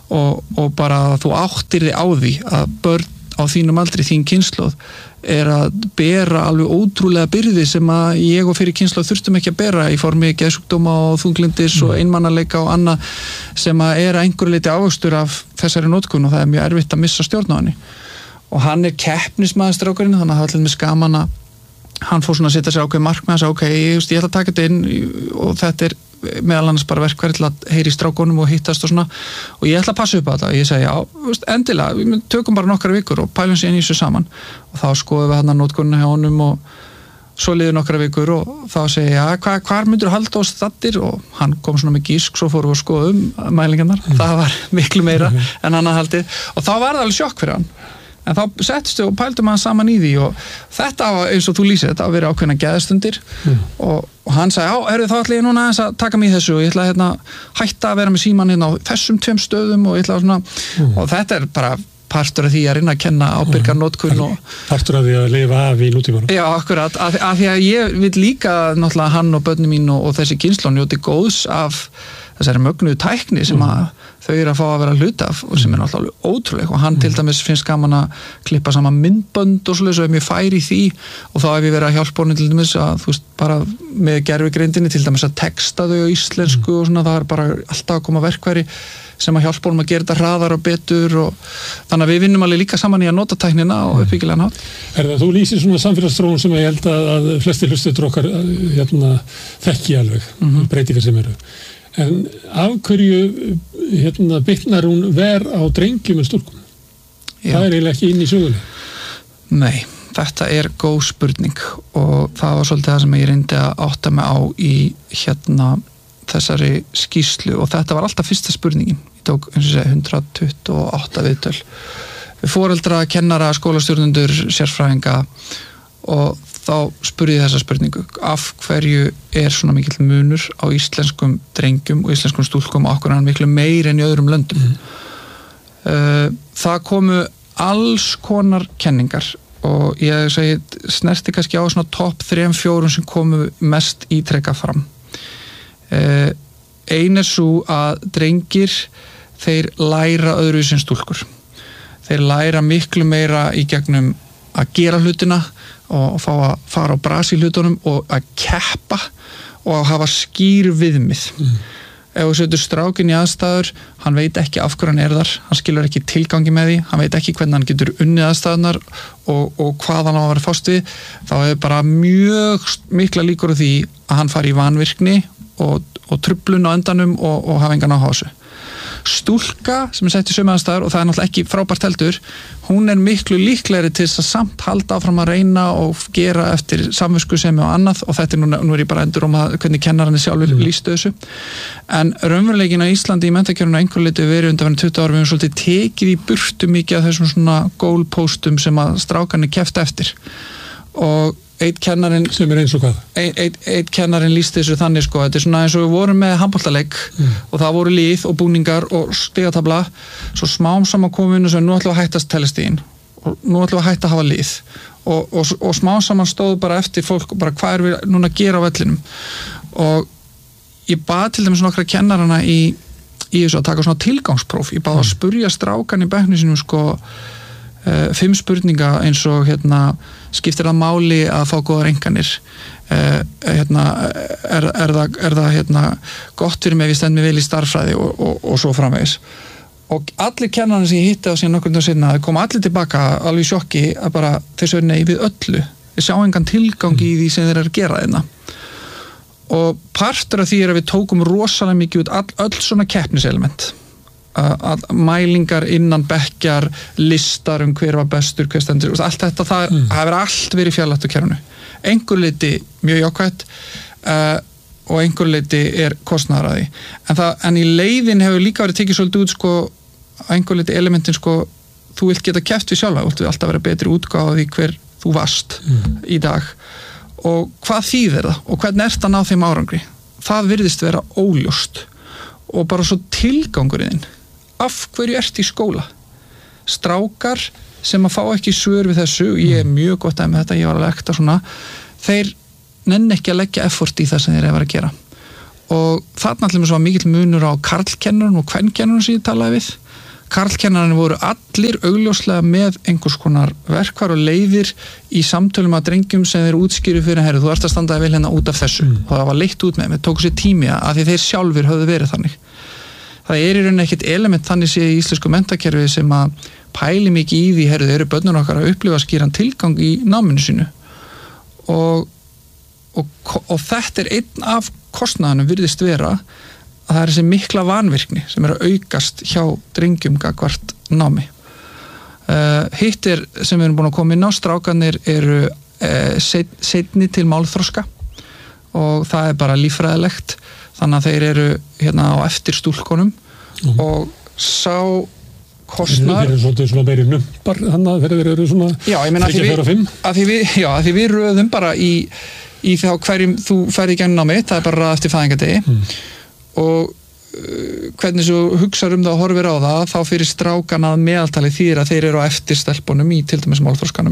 og bara þú áttir þig á því að börn á þínum aldri, þín kynslóð er að bera alveg ótrúlega byrði sem að ég og fyrir kynslóð þurftum ekki að bera í formi geðsjúkdóma og þunglindis og einmannaleika og annað sem að er að einhverju leyti ávöxtur af þessari notkun og það er mjög erfitt að missa stjórn á henni og hann er keppnismæður strákurinn þannig að það var allir með skaman að hann fór svona að setja sér ákveð markmið og ég ætla að taka þetta inn og þetta er meðal annars bara verkværi til að heyri í strákunum og hittast og svona og ég ætla að passa upp á þetta og ég segi endilega, við tökum bara nokkra vikur og pælum sér í þessu saman og þá skoðum við hann að nótkunna hjá honum og svo liður nokkra vikur og þá segi ég hvar myndur halda oss þattir og hann kom svona með gísk svo fórum við að skoða mælingarnar það var miklu meira en hann að haldið og þá var það alveg sjokk fyrir hann en þá settist við og pældum hann saman í því og þetta var eins og þú lýsir þetta að vera ákveðna geðstundir og hann sagði, þá ætla ég núna aðeins að taka mig í þessu og ég ætla að hætta að vera með síman á þessum 2 stöðum og ég ætla svona og þetta er bara partur af því að reyna að kenna ábyrgar notkun og partur af því að lifa af í nútímanum Já, akkurat, af því að ég vil líka náttúrulega hann og börnin mín og þessi kynslóð njóti góðs af þessari mögnuðu tækni sem að þau eru að fá að vera hluta af og sem er náttúrulega ótrúlega og hann til dæmis finnst gaman að klippa saman myndbönd og svoleiðis og er mjög fær í því og þá hef ég verið að hjálpa honum til dæmis að þú veist bara með gervigreindinni til dæmis að texta þau á íslensku og svona það er bara alltaf að koma verkværi sem að hjálpa honum að gera þetta hraðar og betur og þannig að við vinnum alveg líka saman í að nota tæknina og uppbyggilegan hátt. Þú lýsir svona samfélagsþróun sem ég held að flestir hlustendur okkar þekki alveg, breytingar sem eru. En af hverju bitnar hún ver á drengjum en stúlkum? Það er eiginlega ekki inn í sögunni. Nei, þetta er góð spurning og það var svolítið það sem ég reyndi að átta mig á í þessari skýrslu og þetta var alltaf fyrsta spurningin. Ég tók 128 viðtöl. Foreldra, kennara, skólastjórnendur, sérfræðinga og þá spurði ég þessa spurningu. Af hverju er svona mikill munur á íslenskum drengjum og íslenskum stúlkum og okkur hann miklu meir en í öðrum löndum? Það komu alls konar kenningar og ég segi snerti kannski á svona topp 3-4 sem komu mest ítrekað fram. Ein er svo að drengir þeir læra öðru sem stúlkur þeir læra miklu meira í gegnum að gera hlutina og fá að fara á bras í hlutunum og að keppa og að hafa skýr viðmið ef þú setur strákin í aðstæður hann veit ekki af hverju hann er þar hann skilur ekki tilgangi með því hann veit ekki hvernig hann getur unnið aðstæðunar og hvað hann á að vera fást við þá er bara mjög mikla líkur á því að hann fari í vanvirkni og truflun á endanum og hafa engan áhuga á þessu. Stúlka sem er sett í sömu aðstæður og það er náttúrulega ekki frábært heldur, hún er miklu líklegri til þess að samt halda áfram að reyna og gera eftir samviskusemi og annað og þetta er nú er ég bara endur hvernig kennararnir sjálfur lýstu þessu. En raunveruleikin á Íslandi í menntakjörunum einhverju leyti verið undanfarna 20 ára við höfum svolítið tekið í burtu mikið af þessum svona goalpostum sem að strákarnir keppt eftir og einn kennarinn sem er eins og hvað? Einn kennarinn lýsti þessu þannig sko, þetta er svona eins og við vorum með handboltaleik og það voru lið og búningar og stigatabla, svo smám saman komum við nú ætlum við að hætta telestíðin og nú ætlum við að hætta að hafa lið og smám saman stóðu bara eftir fólk og bara hvað er við núna að gera á vellinum og ég bað til dæmis nokkra kennarana í þessu að taka svona tilgangspróf, ég bað að spurja strákan í bekknum sínum sko 5 spurninga eins og skiptir það máli að fá góðar einkunnir er það gott fyrir mig ef ég stend mig vel í starffræði og svo framvegis og allir kennarnir sem ég hitti á síðan nokkur dag seinna, þeir koma allir tilbaka alveg í sjokki að bara þessu nei við öllu, þeir sjá engan tilgang í því sem þeir eru að gera þeirna og partur af því að við tókum rosalega mikið út öll svona keppniselement að mælingar innan bekkjar, listar hver var bestur, hver stendur, allt þetta það hefur allt verið fjarlægt á kerfinu einhver leyti mjög jákvætt og einhver leyti kostnaðar að því en í leiðin hefur líka verið tekið svolítið út sko, einhver leyti elementin sko, þú vilt geta keppt við sjálfa, þú vilt alltaf vera betri útgáfa því hver þú varst í dag og hvað þýðir það og hvernig ert að ná þeim árangri það virðist vera óljóst og bara svo tilgangurinn af hverju ert í skóla strákar sem að fá ekki svör við þessu ég mjög gott með þetta, ég var að lekta svona þeir nenni ekki að leggja effort í það sem þeir eru að gera og þarna allir með svo mikill munur á karlkennarinn og kvenkennarinn sem ég talaði við karlkennarinn voru allir augljóslega með einhvers konar verkvar og leiðir í samtölum að drengjum sem þeir útskýru fyrir herru, þú ert að standa vel hérna út af þessu og það var leitt út með tóku sér tími að því þeir sjálfur höfðu verið þannig það í rauninni ekkert element þannig sé í íslensku menntakerfi sem að pæli mikið í því herru, þeir eru börnur okkar að upplifa skýran tilgang í náminu sínu og þetta einn af kostnaðanum virðist vera að það þessi mikla vanvirkni sem að aukast hjá drengjum gagvart námi. Hitt sem við erum búin að koma inn á, strákanir eru seinni til málþroska og það bara líffræðilegt, þannig að þeir eru hérna á eftir stúlkonum og sá kostnaðar. Þeir eru svona meiri numpar, þannig að þeir eru svona 3-4-5. Að því við röðum bara í þá hverjum þú ferði í gegnum námi, það bara ræða eftir fæðingadegi og hvernig svo hugsar það og horfir á það, þá fyrir strákana að meðaltali þýðir að þeir eru á eftir stelpunum í til dæmis málþroskanum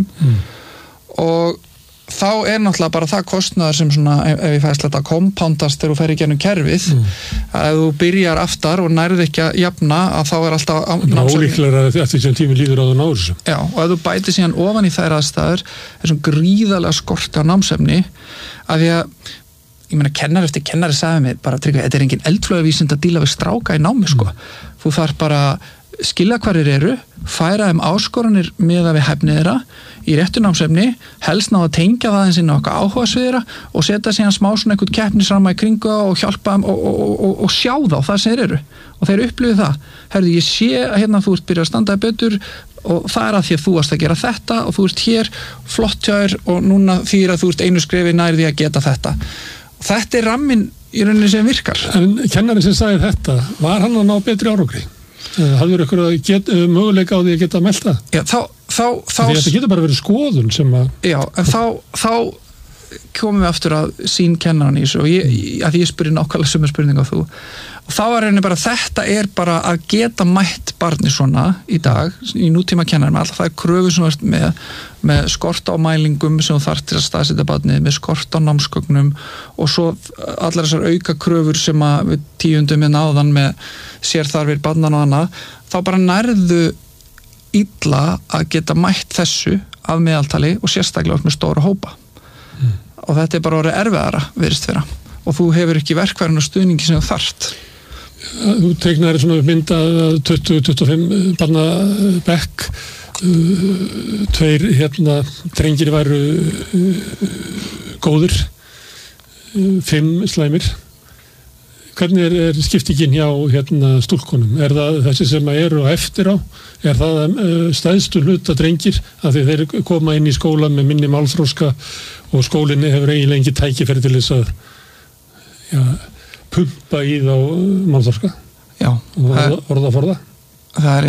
og þá náttúrulega bara það kostnaður sem svona, ef ég fæst þetta kompándast þegar þú fer í gennum kerfið að þú byrjar aftar og nærð ekki að jafna að þá alltaf ólíklega eftir sem tími líður á það náður þessu. Já, og ef þú bætir síðan ofan í þær aðstæður þessum gríðarlega skorti á námsefni að því að ég meina kennari eftir kennari sagði mér bara Tryggvi, þetta engin eldflaugavísind að díla við stráka í námi sko. Þú þarf bara skilja hverjir eru, færa þeim áskoranir með að við hæfni þeirra í réttu námsefni, helst ná að tengja það eins inn á okkar áhugasviðra og setja síðan smá svona einhvern keppnisramma í kringu og hjálpa þeim og sjá þá það sem þeir eru og þeir upplifið það. Herðu, ég sé að hérna þú ert byrjað að standa betur og það að því að þú varst að gera þetta og þú ert hér flott hjá og núna þýr að þú ert einu skrefi nær því að geta þetta. Þetta ramminn í rauninni sem virkar. En kennarinn sem sagði þetta, var hann að ná betri árangri? Hafður ykkur möguleika á því að geta melda? Já, þá því þetta getur bara verið skoðun sem að... Já, en þá komum við aftur að sín kennaran í þessu og ég spyrir nákvæmlega sömu spurningu á þú og þá var rauninni bara þetta bara að geta mætt barni svona í dag í nútíma kennarum, alltaf það kröfu sem þú ert með skort á mælingum sem þú þarft til að staðsetja barnið, með skort á námsgögnum og svo allar þessar auka kröfur sem að við tíundum með náðan með sérþarfir barnan og annað, þá bara nærðu illa að geta mætt þessu af meðaltali og sérstaklega með stóra hópa og þetta bara orðið erfiðara virðist vera og þú hefur ekki verkfærin og stuðningi sem þú þarft. Þú teiknar svona mynda 20-25 barna bekk, 2 drengir væru góðir, 5 slæmir. Hvernig er skiptingin hjá stúlkunum? Er það þessi sem eru á eftir á? Er það stæðstu hluta drengir að þeir koma inn í skóla með minni málþroska og skólinni hefur eiginlega engin tækifæri til þess að pumpa í þá málþroska? Já. Orðaforða? Það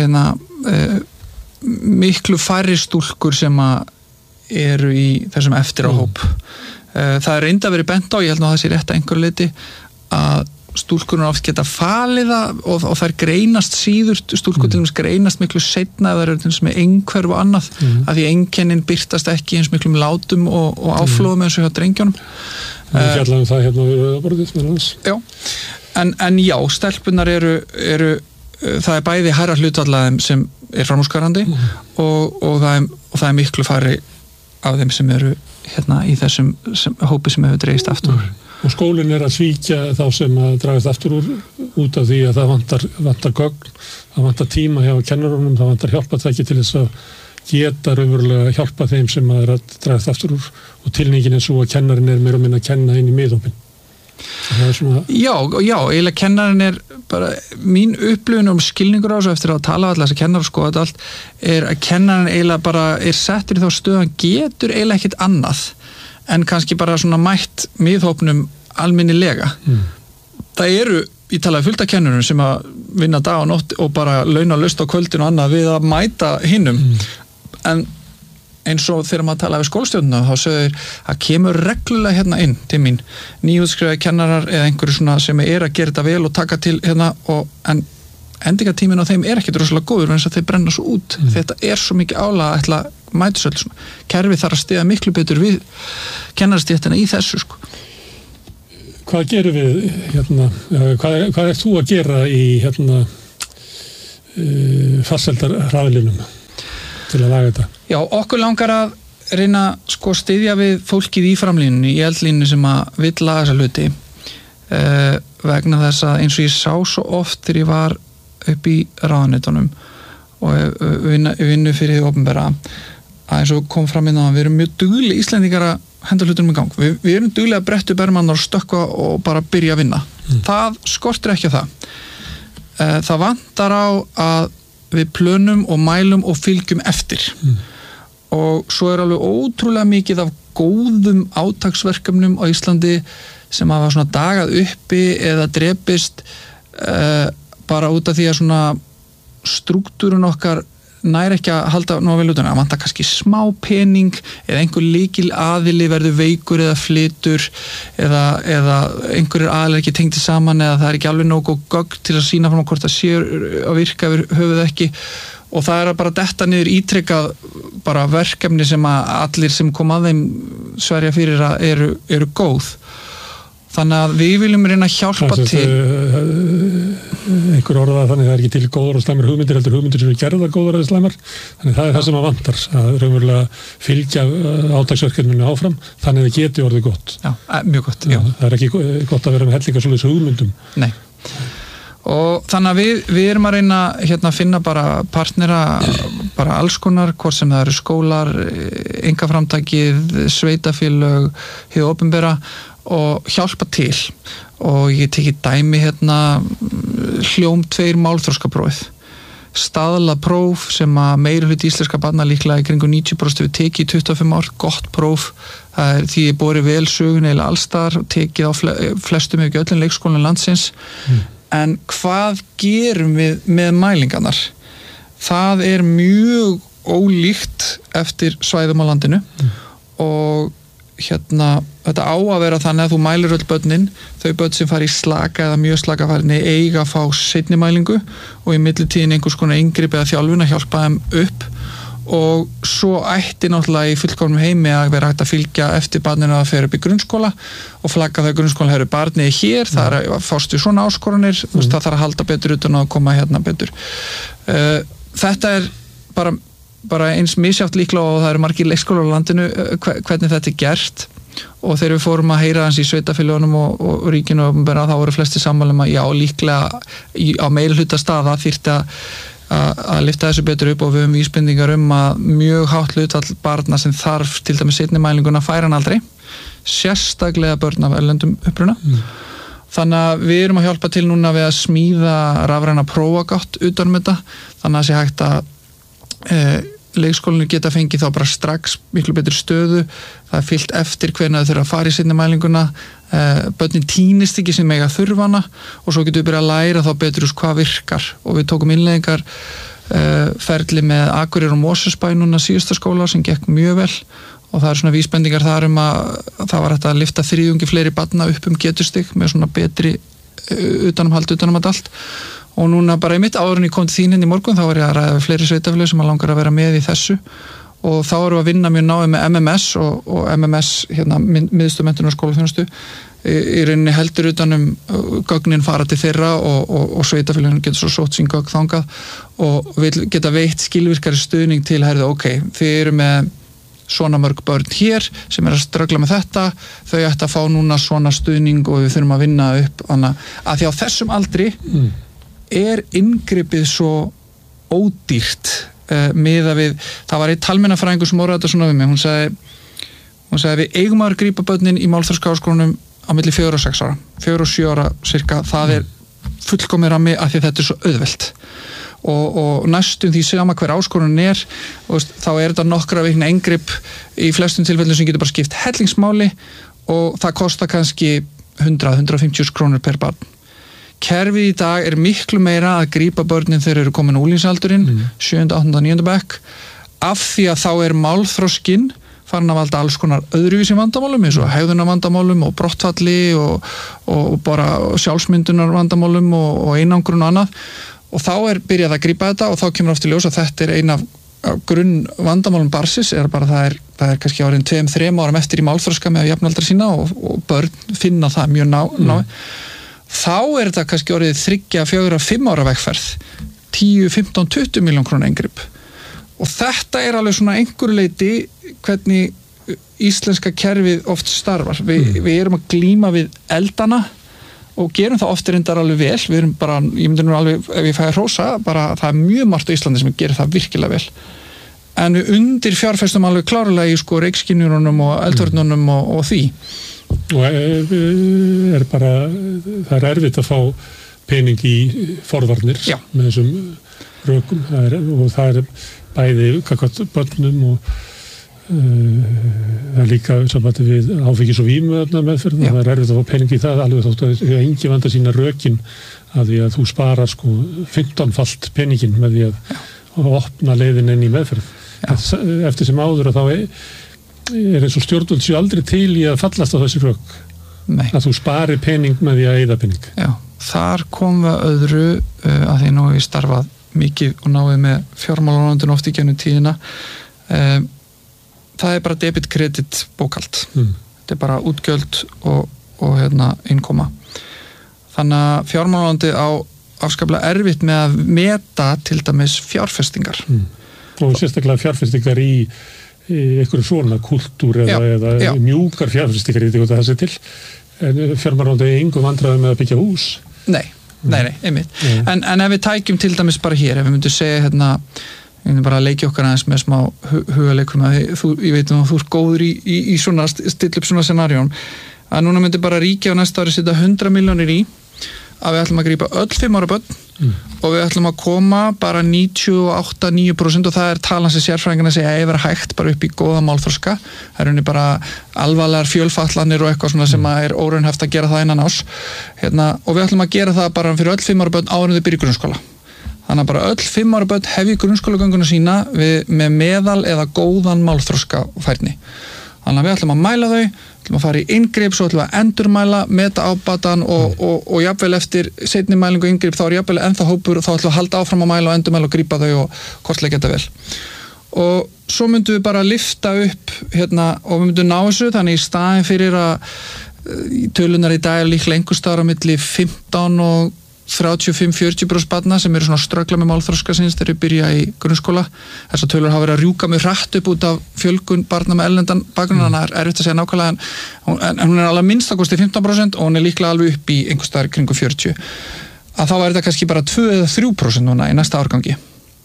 miklu færri stúlkur sem eru í þessum eftir á hóp. Það reynda verið bent á, ég held að það sé rétt að einhver leyti að stúlkurinn oft geta falið það og þær greinast síður, stúlkur til dæmis greinast miklu seinna eða eru með einhverfu og annað, að því einkennin birtast ekki eins miklum látum og áflóðum eins og hjá drengjónum. Við fjallaðum það hérna við rauðaborðið með hans. Já, en já, stelpunar eru það bæði hærra hlutfall sem framúrskarandi og það miklu færri af þeim sem eru hérna í þessum hópi sem hefur dreigist aftur úr. Og skólinn að svíkja þá sem að dragast aftur úr út af því að það vantar gögn, það vantar tíma hjá kennurunum, það vantar hjálpatæki til þess að geta raunverulega hjálpa þeim sem að dragast aftur úr og tilningin svo að kennarin meira og minna að kenna inn í miðhópinn. Svona... Já, eiginlega kennarin bara, mín upplifun skilningur á þessu eftir að tala allar þessi kennar og skoða þetta allt, að kennarin eiginlega bara settur í þá stöð að getur eiginlega ekkit annað en kannski bara svona mætt miðhópnum almennilega. Það eru, ég talaði fullt af kennurum sem að vinna dag og nótt og bara launa lust á kvöldin og annað við að mæta hinnum, en eins og þegar maður talaði við skólastjórnuna þá sögður að kemur reglulega hérna inn til mín nýútskrifaðir kennarar eða einhverju svona sem að gera þetta vel og taka til hérna en endingatíminn á þeim ekkert rosalega góður en þess að þeir brenna svo út. Þetta svo mikið álag að ætla að mæta svo svona. Kerfið þarf að stiga miklu betur við kennarastéttina í þessu sko. Hvað gerum við hérna, hvað þú að gera í hérna farsældarhraðlinum til að laga þetta? Já, okkur langar að reyna sko styðja við fólkið í framlínunni, í eldlínu sem að vill laga þessa hluti vegna þess að eins og ég sá svo oft þegar ég var upp í ráðuneytunum og vinnu fyrir því opinbera að eins og kom fram inn á að við erum mjög duglega Íslendingar að henda hlutunum í gang. Við erum duglega að brettu bermannar og stökkva og bara byrja að vinna. Það skortir ekki á það. Það vantar á að við plönum og mælum og fylgjum eftir og svo alveg ótrúlega mikið af góðum átaksverkefnum á Íslandi sem hafa svona dagað uppi eða drepist bara út af því að svona strúktúrun okkar nær ekki að halda nógu vel út að vantar kannski smá pening eða einhver lykil aðili verður veikur eða flytur eða einhverjir aðilar ekki tengdi saman eða það ekki alveg nógu gögn til að sýna fram á hvort það séu að virka yfir höfuð ekki og það bara detta niður ítrekkað bara verkefni sem að allir sem kom að þeim sverja fyrir að eru góð. Þannig að við viljum reyna að hjálpa til einhver orða þannig að það ekki til góðar og slæmar hugmyndir heldur hugmyndir sem eru gerðar góðar eða slæmar þannig það það sem að vantar að raunverulega fylgja átaksverkefninu áfram þannig að það geti orðið gott. Já, mjög gott. Já. Það ekki gott að vera með hellinga svoleiðis hugmyndum. Nei. Og þannig að við erum að reyna hérna að finna bara partnera bara alls konar, hvort sem það eru skólar, einkaframtakið, sveitafélög, hið opinbera og hjálpa til og ég teki dæmi hérna hljóm 2 málþroskaprófið staðlað próf sem að meiri hluti íslenska barna líklega í kringum 90% við tekið í 25 ár, gott próf því ég bori vel sögun eða allstar og tekið á flestum ef ekki öllum leikskólum landsins en hvað gerum við með mælingarnar? Það mjög ólíkt eftir svæðum á landinu og hérna, þetta á að vera þannig að þú mælir öll börnin, þau börn sem fara í slaka eða mjög slaka farinni eiga að fá seinni mælingu og í millitíðin einhvers konar inngrip eða þjálfun að hjálpa þeim upp og svo ætti náttúrulega í fullkomnum heimi að vera hægt að fylgja eftir barninu að fer upp í grunnskóla og flagga þegar grunnskóla hefur barnið hér, það fástu svona áskoranir, það þarf að halda betur utan að koma hérna betur. Þetta bara eins misjátt líklega og það eru margir leikskólar á landinu hvernig þetta gert og þegar við fórum að heyra hans í sveitafélögunum og ríkinu og þá voru flesti sammála að já líklega á meiri hluta staða þyrfti að lyfta þessu betur upp og við höfum vísbendingar að mjög hátt hlutfall barna sem þarf til dæmis seinni mælinguna færa hann aldrei sérstaklega börn af erlendum uppruna þannig að við erum að hjálpa til núna við að smíða rafræna prófagátt utan um þetta þannig að sé hægt að leikskólinu geta fengið þá bara strax miklu betur stöðu, það fyllt eftir hvernig þau þurfa að fara í seinni mælinguna börnin týnist ekki sem eiga þurfana og svo getur við byrjað að læra þá betur hvað virkar og við tókum innleggingar ferli með Akureyri og Mosfellsbæ núna síðasta skóla sem gekk mjög vel og það svona vísbendingar þar að það var hægt að lyfta 3 fleiri barna upp getustig með svona betri utanumhald allt og núna bara í mitt áðurinn ég kom til þín í morgun þá var ég að ræða fleiri sveitafélög sem að langar að vera með í þessu og þá erum við að vinna mjög náið með MMS og MMS hérna miðstöð menntunar og skólaþjónustu í rauninni heldur utanum gögnin fara til þeirra og sveitafélögin getur svo sótt sín gögn þangað og vil geta veitt skilvirkari stuðning til þið eru með svona mörg börn hér sem að ströggla með þetta, þau ætti að fá núna svona stuðning og við þurfum að vinna upp að því á þessum aldri er inngripið svo ódýrt miða við, það var einn talmeinafræðingur sem orðaði þetta svona við mig, hún sagði við eigum að grípa börnin í málþroskaháskólanum á milli 4 og 6 ára 4 og 7 ára cirka, það fullkomið rammi af því þetta svo auðvelt og næstum því sama hver áskorunin þá þetta nokkra vikna inngrip í flestum tilfellum sem getur bara skipt hellingsmáli og það kostar kannski 100-150 krónur per barn. Kerfið í dag er miklu meira að grípa börnin þegar eru komin úlingsaldurinn 7., 8., 9. bekk af því að þá er málþroskinn farin að valda alls konar öðruvísi vandamálum eins og hegðunarvandamálum og brottfalli og bara sjálfsmyndunar vandamálum og einangrun og annað og þá byrjað að grípa þetta og þá kemur oft í ljós að þetta ein af grunn vandamálum barnsins bara það er kannski árin 2-3 árum eftir í málþroska með jafnaldra sína og börn finna það mjög ná þá þetta kannski orðið 3-4-5 ára vegferð 10, 15, 20 milljón króna inngrip og þetta alveg svona einhverju leyti hvernig íslenska kerfið oft starfar við erum að glíma við eldana og gerum það oft reyndar alveg vel við erum bara, ég myndi nú alveg ef ég fæði hrósa, bara það mjög margt á Íslandi sem gerir það virkilega vel en við undir fjárfestum alveg klárlega í reykskynjurunum og eldvörnunum og því og bara það erfitt að fá pening í forvarnir með þessum rökum og það bæði kakvat börnum og það líka sambandi við áfengis- og vímuefna meðferð það erfitt að fá pening í það alveg þótt að engi vanda sína rökin að því að þú sparar 15-falt peningin með því að opna leiðin inn í meðferð eftir sem áður að þá eins og stjórnvöld séu aldrei til í að fallast á þessi rök að þú spari pening með því að eyða pening þar kom við öðru að því nú ég starfað mikið og náði með fjármálaráðuneytinu oft í gennum tíðina það bara debit, kredit, bókhald þetta bara útgjöld og innkoma þannig að fjármálaráðuneytið á afskaplega erfitt með að meta til dæmis fjárfestingar og sérstaklega fjárfestingar í einhverju svona kultúr eða mjúkar fjárfestingar í því að það sé til en fjármálaráðuneytið er engu vandræði með að byggja hús Nei, einmitt en ef við tækjum til dæmis bara hér ef við myndum segja ég myndi bara að leikja okkar aðeins með smá hugaleikum ég veit að þú ert góður í svona stilla upp svona scenarjón að núna myndi bara ríkja á næsta ári setja 100 milljónir í að við ætlum að grípa öll 5 ára börn og við ætlum að koma bara 98-9% og það er talan sem sérfræðingarnir segja að vera hægt bara upp í góða málþroska það er unni bara alvarlegar fjölfatlanir og eitthvað svona sem er óraunhæft að gera það innan ás og við ætlum að gera það bara fyrir öll 5 ára börn áður en þau byrja í grunnskóla þannig að bara öll 5 ára börn hefji grunnskólagönguna sína með meðal eða góðan málþroska færni þannig að við ætlum að mæla þau ætlum að fara í inngrip, svo ætlum við að endurmæla meta ábatan og jafnvel eftir seinni mælingu og inngrip þá er jafnvel ennþá hópur og þá ætlum við að halda áfram að mæla og endurmæla og grípa þau og kortleggja þetta vel og svo myndum við bara lifta upp og við myndum ná þessu þannig í staðin fyrir að tölunar í dag er líklega einhvers staðar á milli 15 og 35-40% barna sem eru svona ströggla með málþroska sinns þegar við byrja í grunnskóla þessar tölur hafa verið að rjúka mjög hratt upp út af fjölgun barna með erlendan bakgrunn þannig að erfitt að segja nákvæmlega en hún er alveg minnst að kosti 15% og hún er líklega alveg upp í einhvers staðar kringu 40 að þá er þetta kannski bara 2-3% núna í næsta árgangi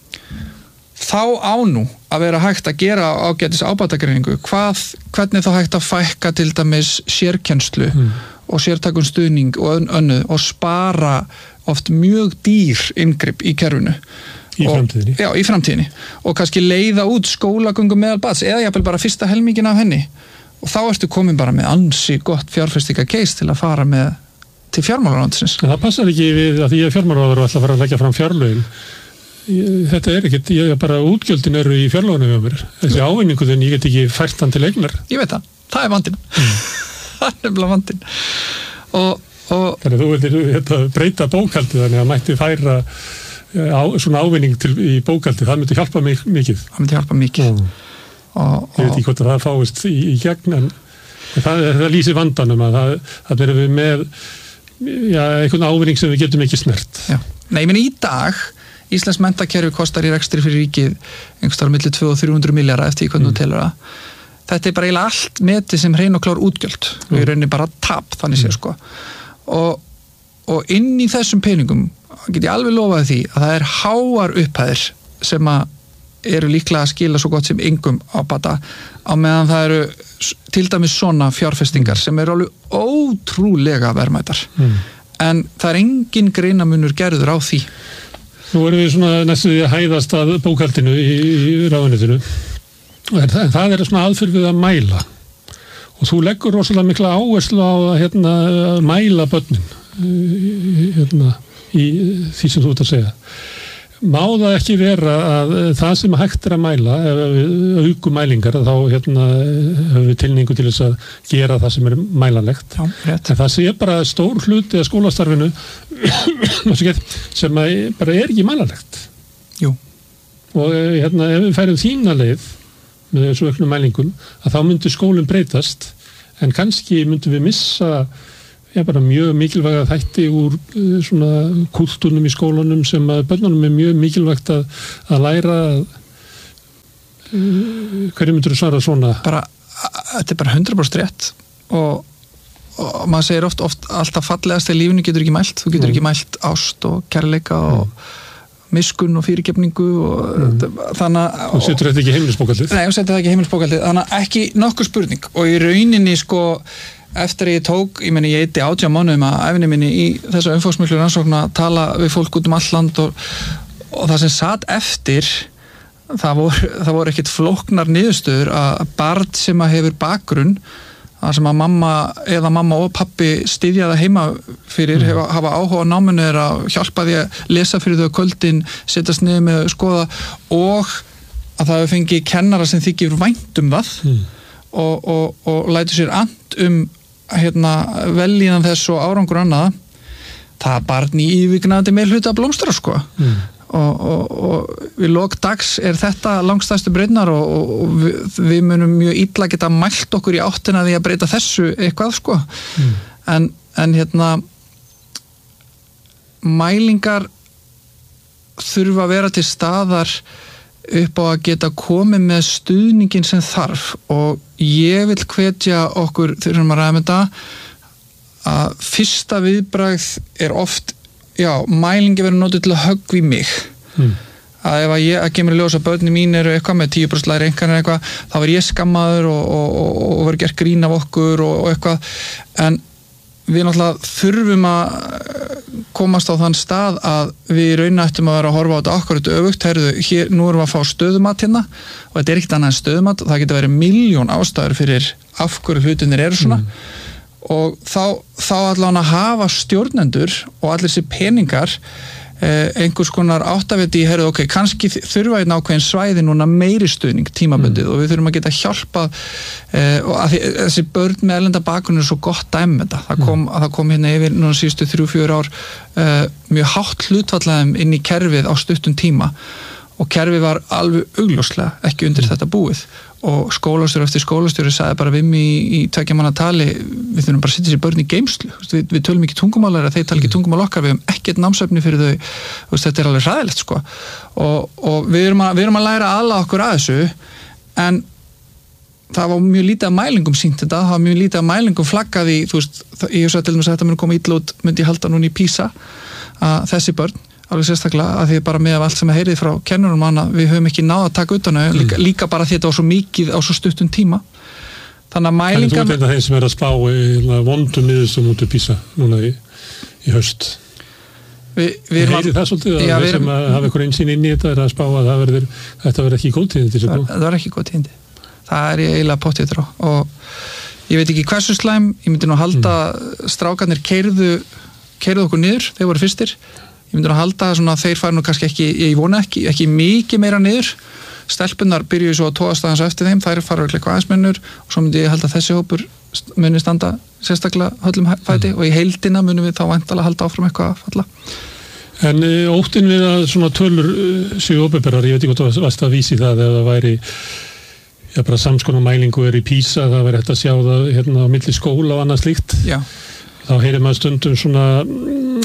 þá á nú að vera hægt að gera ágætis ábatagreiningu hvernig þá hægt að fækka til dæmis sérkennslu og sértakun stuðning og önnur og spara oft mjög dýr inngrip í kerfinu í framtíðinni. Já, í framtíðinni og kannski leiða út skólagöngu meðal barns eða jafnvel bara fyrsta helmingin af henni og þá ertu komin bara með ansi gott fjárfestinga case til að fara með til fjármálaráðuneytisins. Það passar ekki við að því að fjármálaráður ætla að fara að leggja fram fjárlögin þetta ekkert, bara útgjöldin eru í fjárlögunum hjá mér, þessi ávinningu þinn ég get ekki fært hann til eignar. Ég veit það er vandinn það er nefnilega vandinn Þannig að þú vildir breyta bókhaldi þannig að mætti færa svona ávinning í bókhaldi, það myndi hjálpa mikið. Það myndi hjálpa mikið. Ég veit ekki hvort að það fáist í gegn en það lýsir vandanum að það erum við með einhvern ávinning sem við getum ekki snert. Já. Nei, menn í dag Íslensk menntakerfi kostar í rekstri fyrir ríkið einhverstaðar milli 200 og 300 milljarða eftir hvernig þú telur það. Þetta bara eiginlega allt metið sem hrein og klár útgjöld og í rauninni bara tap þannig séð sko. Og inn í þessum peningum get ég alveg lofaði því að það háar upphæðir sem eru líklega að skila svo gott sem engum á bata á meðan það eru til dæmis svona fjárfestingar sem eru alveg ótrúlega verðmætar. En það engin greinamunur gerður á því. Nú erum við svona næstu því að hæðast að bókhaldinu í ráðuneytinu. En það svona aðferð við að mæla. Og þú leggur rosalega mikla áherslu á að mæla börnin í því sem þú ert að segja. Má það ekki vera að það sem hægt að mæla, ef við aukum mælingar, þá höfum við tilningu til þess að gera það sem mælanlegt. Já, rétt. En það sé bara stór hluti af skólastarfinu sem bara ekki mælanlegt. Jú. Og ef við færum þína leið með þessu auknum mælingum, að þá myndi skólinn breytast, en kannski myndum við missa bara mjög mikilvæga þætti úr svona kúltúrnum í skólanum sem að börnunum mjög mikilvægt að læra. Hverju myndur þú svara svona? Þetta bara 100% rétt og maður segir oft alltaf fallegast í lífinu getur ekki mælt. Þú getur ekki mælt ást og kærleika og miskunn og fyrirgefningu og þannig að... Þú setur þetta ekki í heimilisbókhaldið? Nei, þú setur þetta ekki í heimilisbókhaldið. Þannig að ekki nokkur spurning og í rauninni eftir að ég tók, ég eyddi 18 mánuðum að ævinni minni í þessa umfangsmiklu rannsókn að tala við fólk út all land og það sem satt eftir það voru ekkert flóknar niðurstöður að barn sem hefur bakgrunn það sem að mamma og pappi styðja það heima fyrir hafa áhuga á náminu að hjálpa því að lesa fyrir þau kvöldin, setjast niður með að skoða og að það hefur fengið kennara sem þykir vænt það og lætur sér and velíðan þess og árangur annað það barn í yfirgnæfandi meirhluta blómstra sko og við lok dags þetta langstæstu breytnar og við munum mjög illa geta mælt okkur í áttina því að breyta þessu eitthvað sko en mælingar þurfa að vera til staðar upp á að geta komið með stuðningin sem þarf og ég vil hvetja okkur þurfum að ræða með þetta að fyrsta viðbragð oft mælingi verður notið til að höggva í mig að ef að kemur í ljós að börnin mín eru eitthvað með 10% lægri einhvern eitthvað þá verður ég skammaður og verður gert grín af okkur og eitthvað en við náttúrulega þurfum að komast á þann stað að við raunættum að vera að horfa á þetta akkurat öfugt, nú erum við að fá stöðumat og þetta ekkert annað en stöðumat og það getur verið milljón ástæður fyrir af hverju hlutinir eru svona og þá allan að hafa stjórnendur og allir þessi peningar einhvers konar áttaviti í kannski þurfa einn ákveðin svæði núna meiri stuðning tímabundið og við þurfum að geta hjálpað og að þessi börn með erlenda bakgrunn er svo gott dæmi þetta það kom yfir núna síðustu 3-4 ár mjög hátt hlutfallæðum inn í kerfið á stuttum tíma og kerfið var alveg augljóslega ekki undir þetta búið og skólastjóri eftir skólastjóri sagði bara við mig í 2 manna tali við þurfum bara að setja þessi börn í geymslu við tölum ekki tungumálar þeir tala ekki tungumál okkar við höfum ekkert námsefni fyrir þau þetta alveg hræðilegt sko og við erum að læra alla okkur að þessu en það var mjög lítið af mælingum sýnt þetta það var mjög lítið af mælingum flaggað í ég hef sagt til þess að þetta mun koma illa út myndi ég halda núna í PISA að þessi börn alveg sérstaklega að því bara með af allt sem heyrið frá kennurum manna við höfum ekki náða að taka utan líka bara því þetta var svo mikið á svo stuttum tíma þannig að mælingar Þannig þú veit þeim sem að spá vondum niðurstöðum út PISA núna í haust heyrið það svolítið að þeir sem hafa einhver einsýn inn í þetta að spá að þetta verður ekki góð tíðindi það verður ekki góð tíðindi það er ég eiginlega pottið þrá og ég veit ekki hversu slæm ég myndi nú halda strákarnir keyrðu okkur niður þeir voru fyrstir ég myndi að halda svona þeir færi nú kannski ekki, ég vona ekki mikið meira niður stelpunar byrjuðu svo að tóast aðeins eftir þeim þær fara eitthvað aðeins minnur og svo myndi ég halda þessi hópur muni standa sérstaklega höllum fæti og í heildina munum við þá væntalega halda áfram eitthvað að falla En óttinn við að svona tölur séu opinberar, ég veit ekki hvort þú varst að vísi það eða það væri bara samskonar mælingu í PISA, það væri hægt að sjá það á milli skóla og annað slíkt Já. Þá heyrir maður stundum svona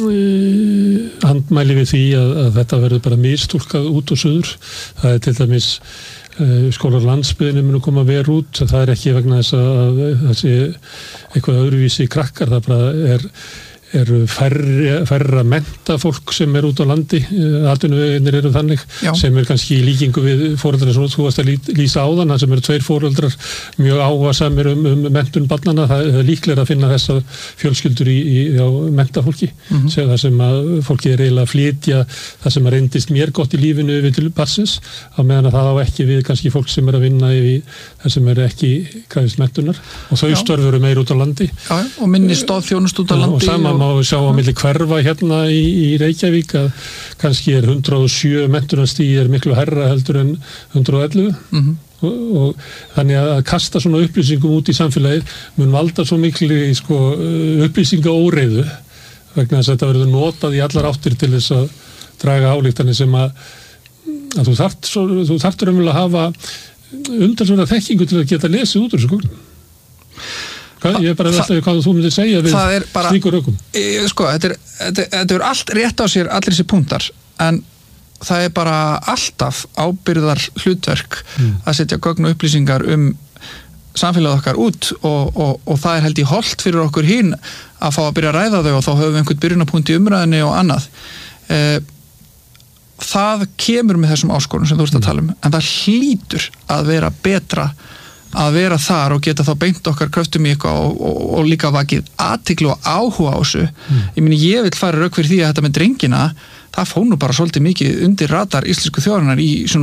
handmæli við því að þetta verður bara mistúlkað út og suður. Það til dæmis skólar landsbyggðinu munu koma verð út, það ekki vegna þess að það sé eitthvað öðruvísi krakkar, það bara eru færra mennta fólk sem út á landi, atvinnuveginir eru þannig, sem kannski í líkingu við foreldrar sem þú varst að lýsa áðan, sem eru 2 foreldrar mjög áhugasamir menntun barnanna, það er líklega að finna þessa fjölskyldur á menntafólki, það sem að fólki eiginlega að flytja það sem að reyndist mér gott í lífinu við til barnsins, á meðan að það á ekki við kannski fólk sem að vinna í það sem ekki krafist menntunar, og þau störf eru meir út á landi. Já, og minni stoðþjónustu út á landi. Og sama má sjá á milli hverfa hérna í Reykjavík að kannski 107 menntunarstig miklu hærra heldur en 111 og þannig að kasta svona upplýsingum út í samfélagið mun valda svo miklu upplýsingaóreiðu vegna þess að þetta verður notað í allar áttir til þess að draga ályktanir sem að þú þarft raunverulega að hafa umtalsverða þekkingu til að geta lesið út úr þessu gögnum. Ég bara veltaði hvað þú myndir segja við slíkur rökum. Þetta er allt rétt á sér, allir þessi punktar, en það er bara alltaf ábyrgðar hlutverk að setja gögn og upplýsingar samfélagið okkar út og það er held í holdt fyrir okkur hinn að fá að byrja að ræða þau og þá höfum við einhvern byrjunarpunkt í umræðinni og annað. Það kemur með þessum áskorunum sem þú ert að tala en það hlýtur að vera betra að vera þar og geta þá beint okkar kröftum í eitthvað og líka vakið athygli og áhuga á þessu. Ég vil fara rauk fyrir því að þetta með drengina, það fór nú bara svolítið mikið undir radar íslensku þjóðarinnar í svona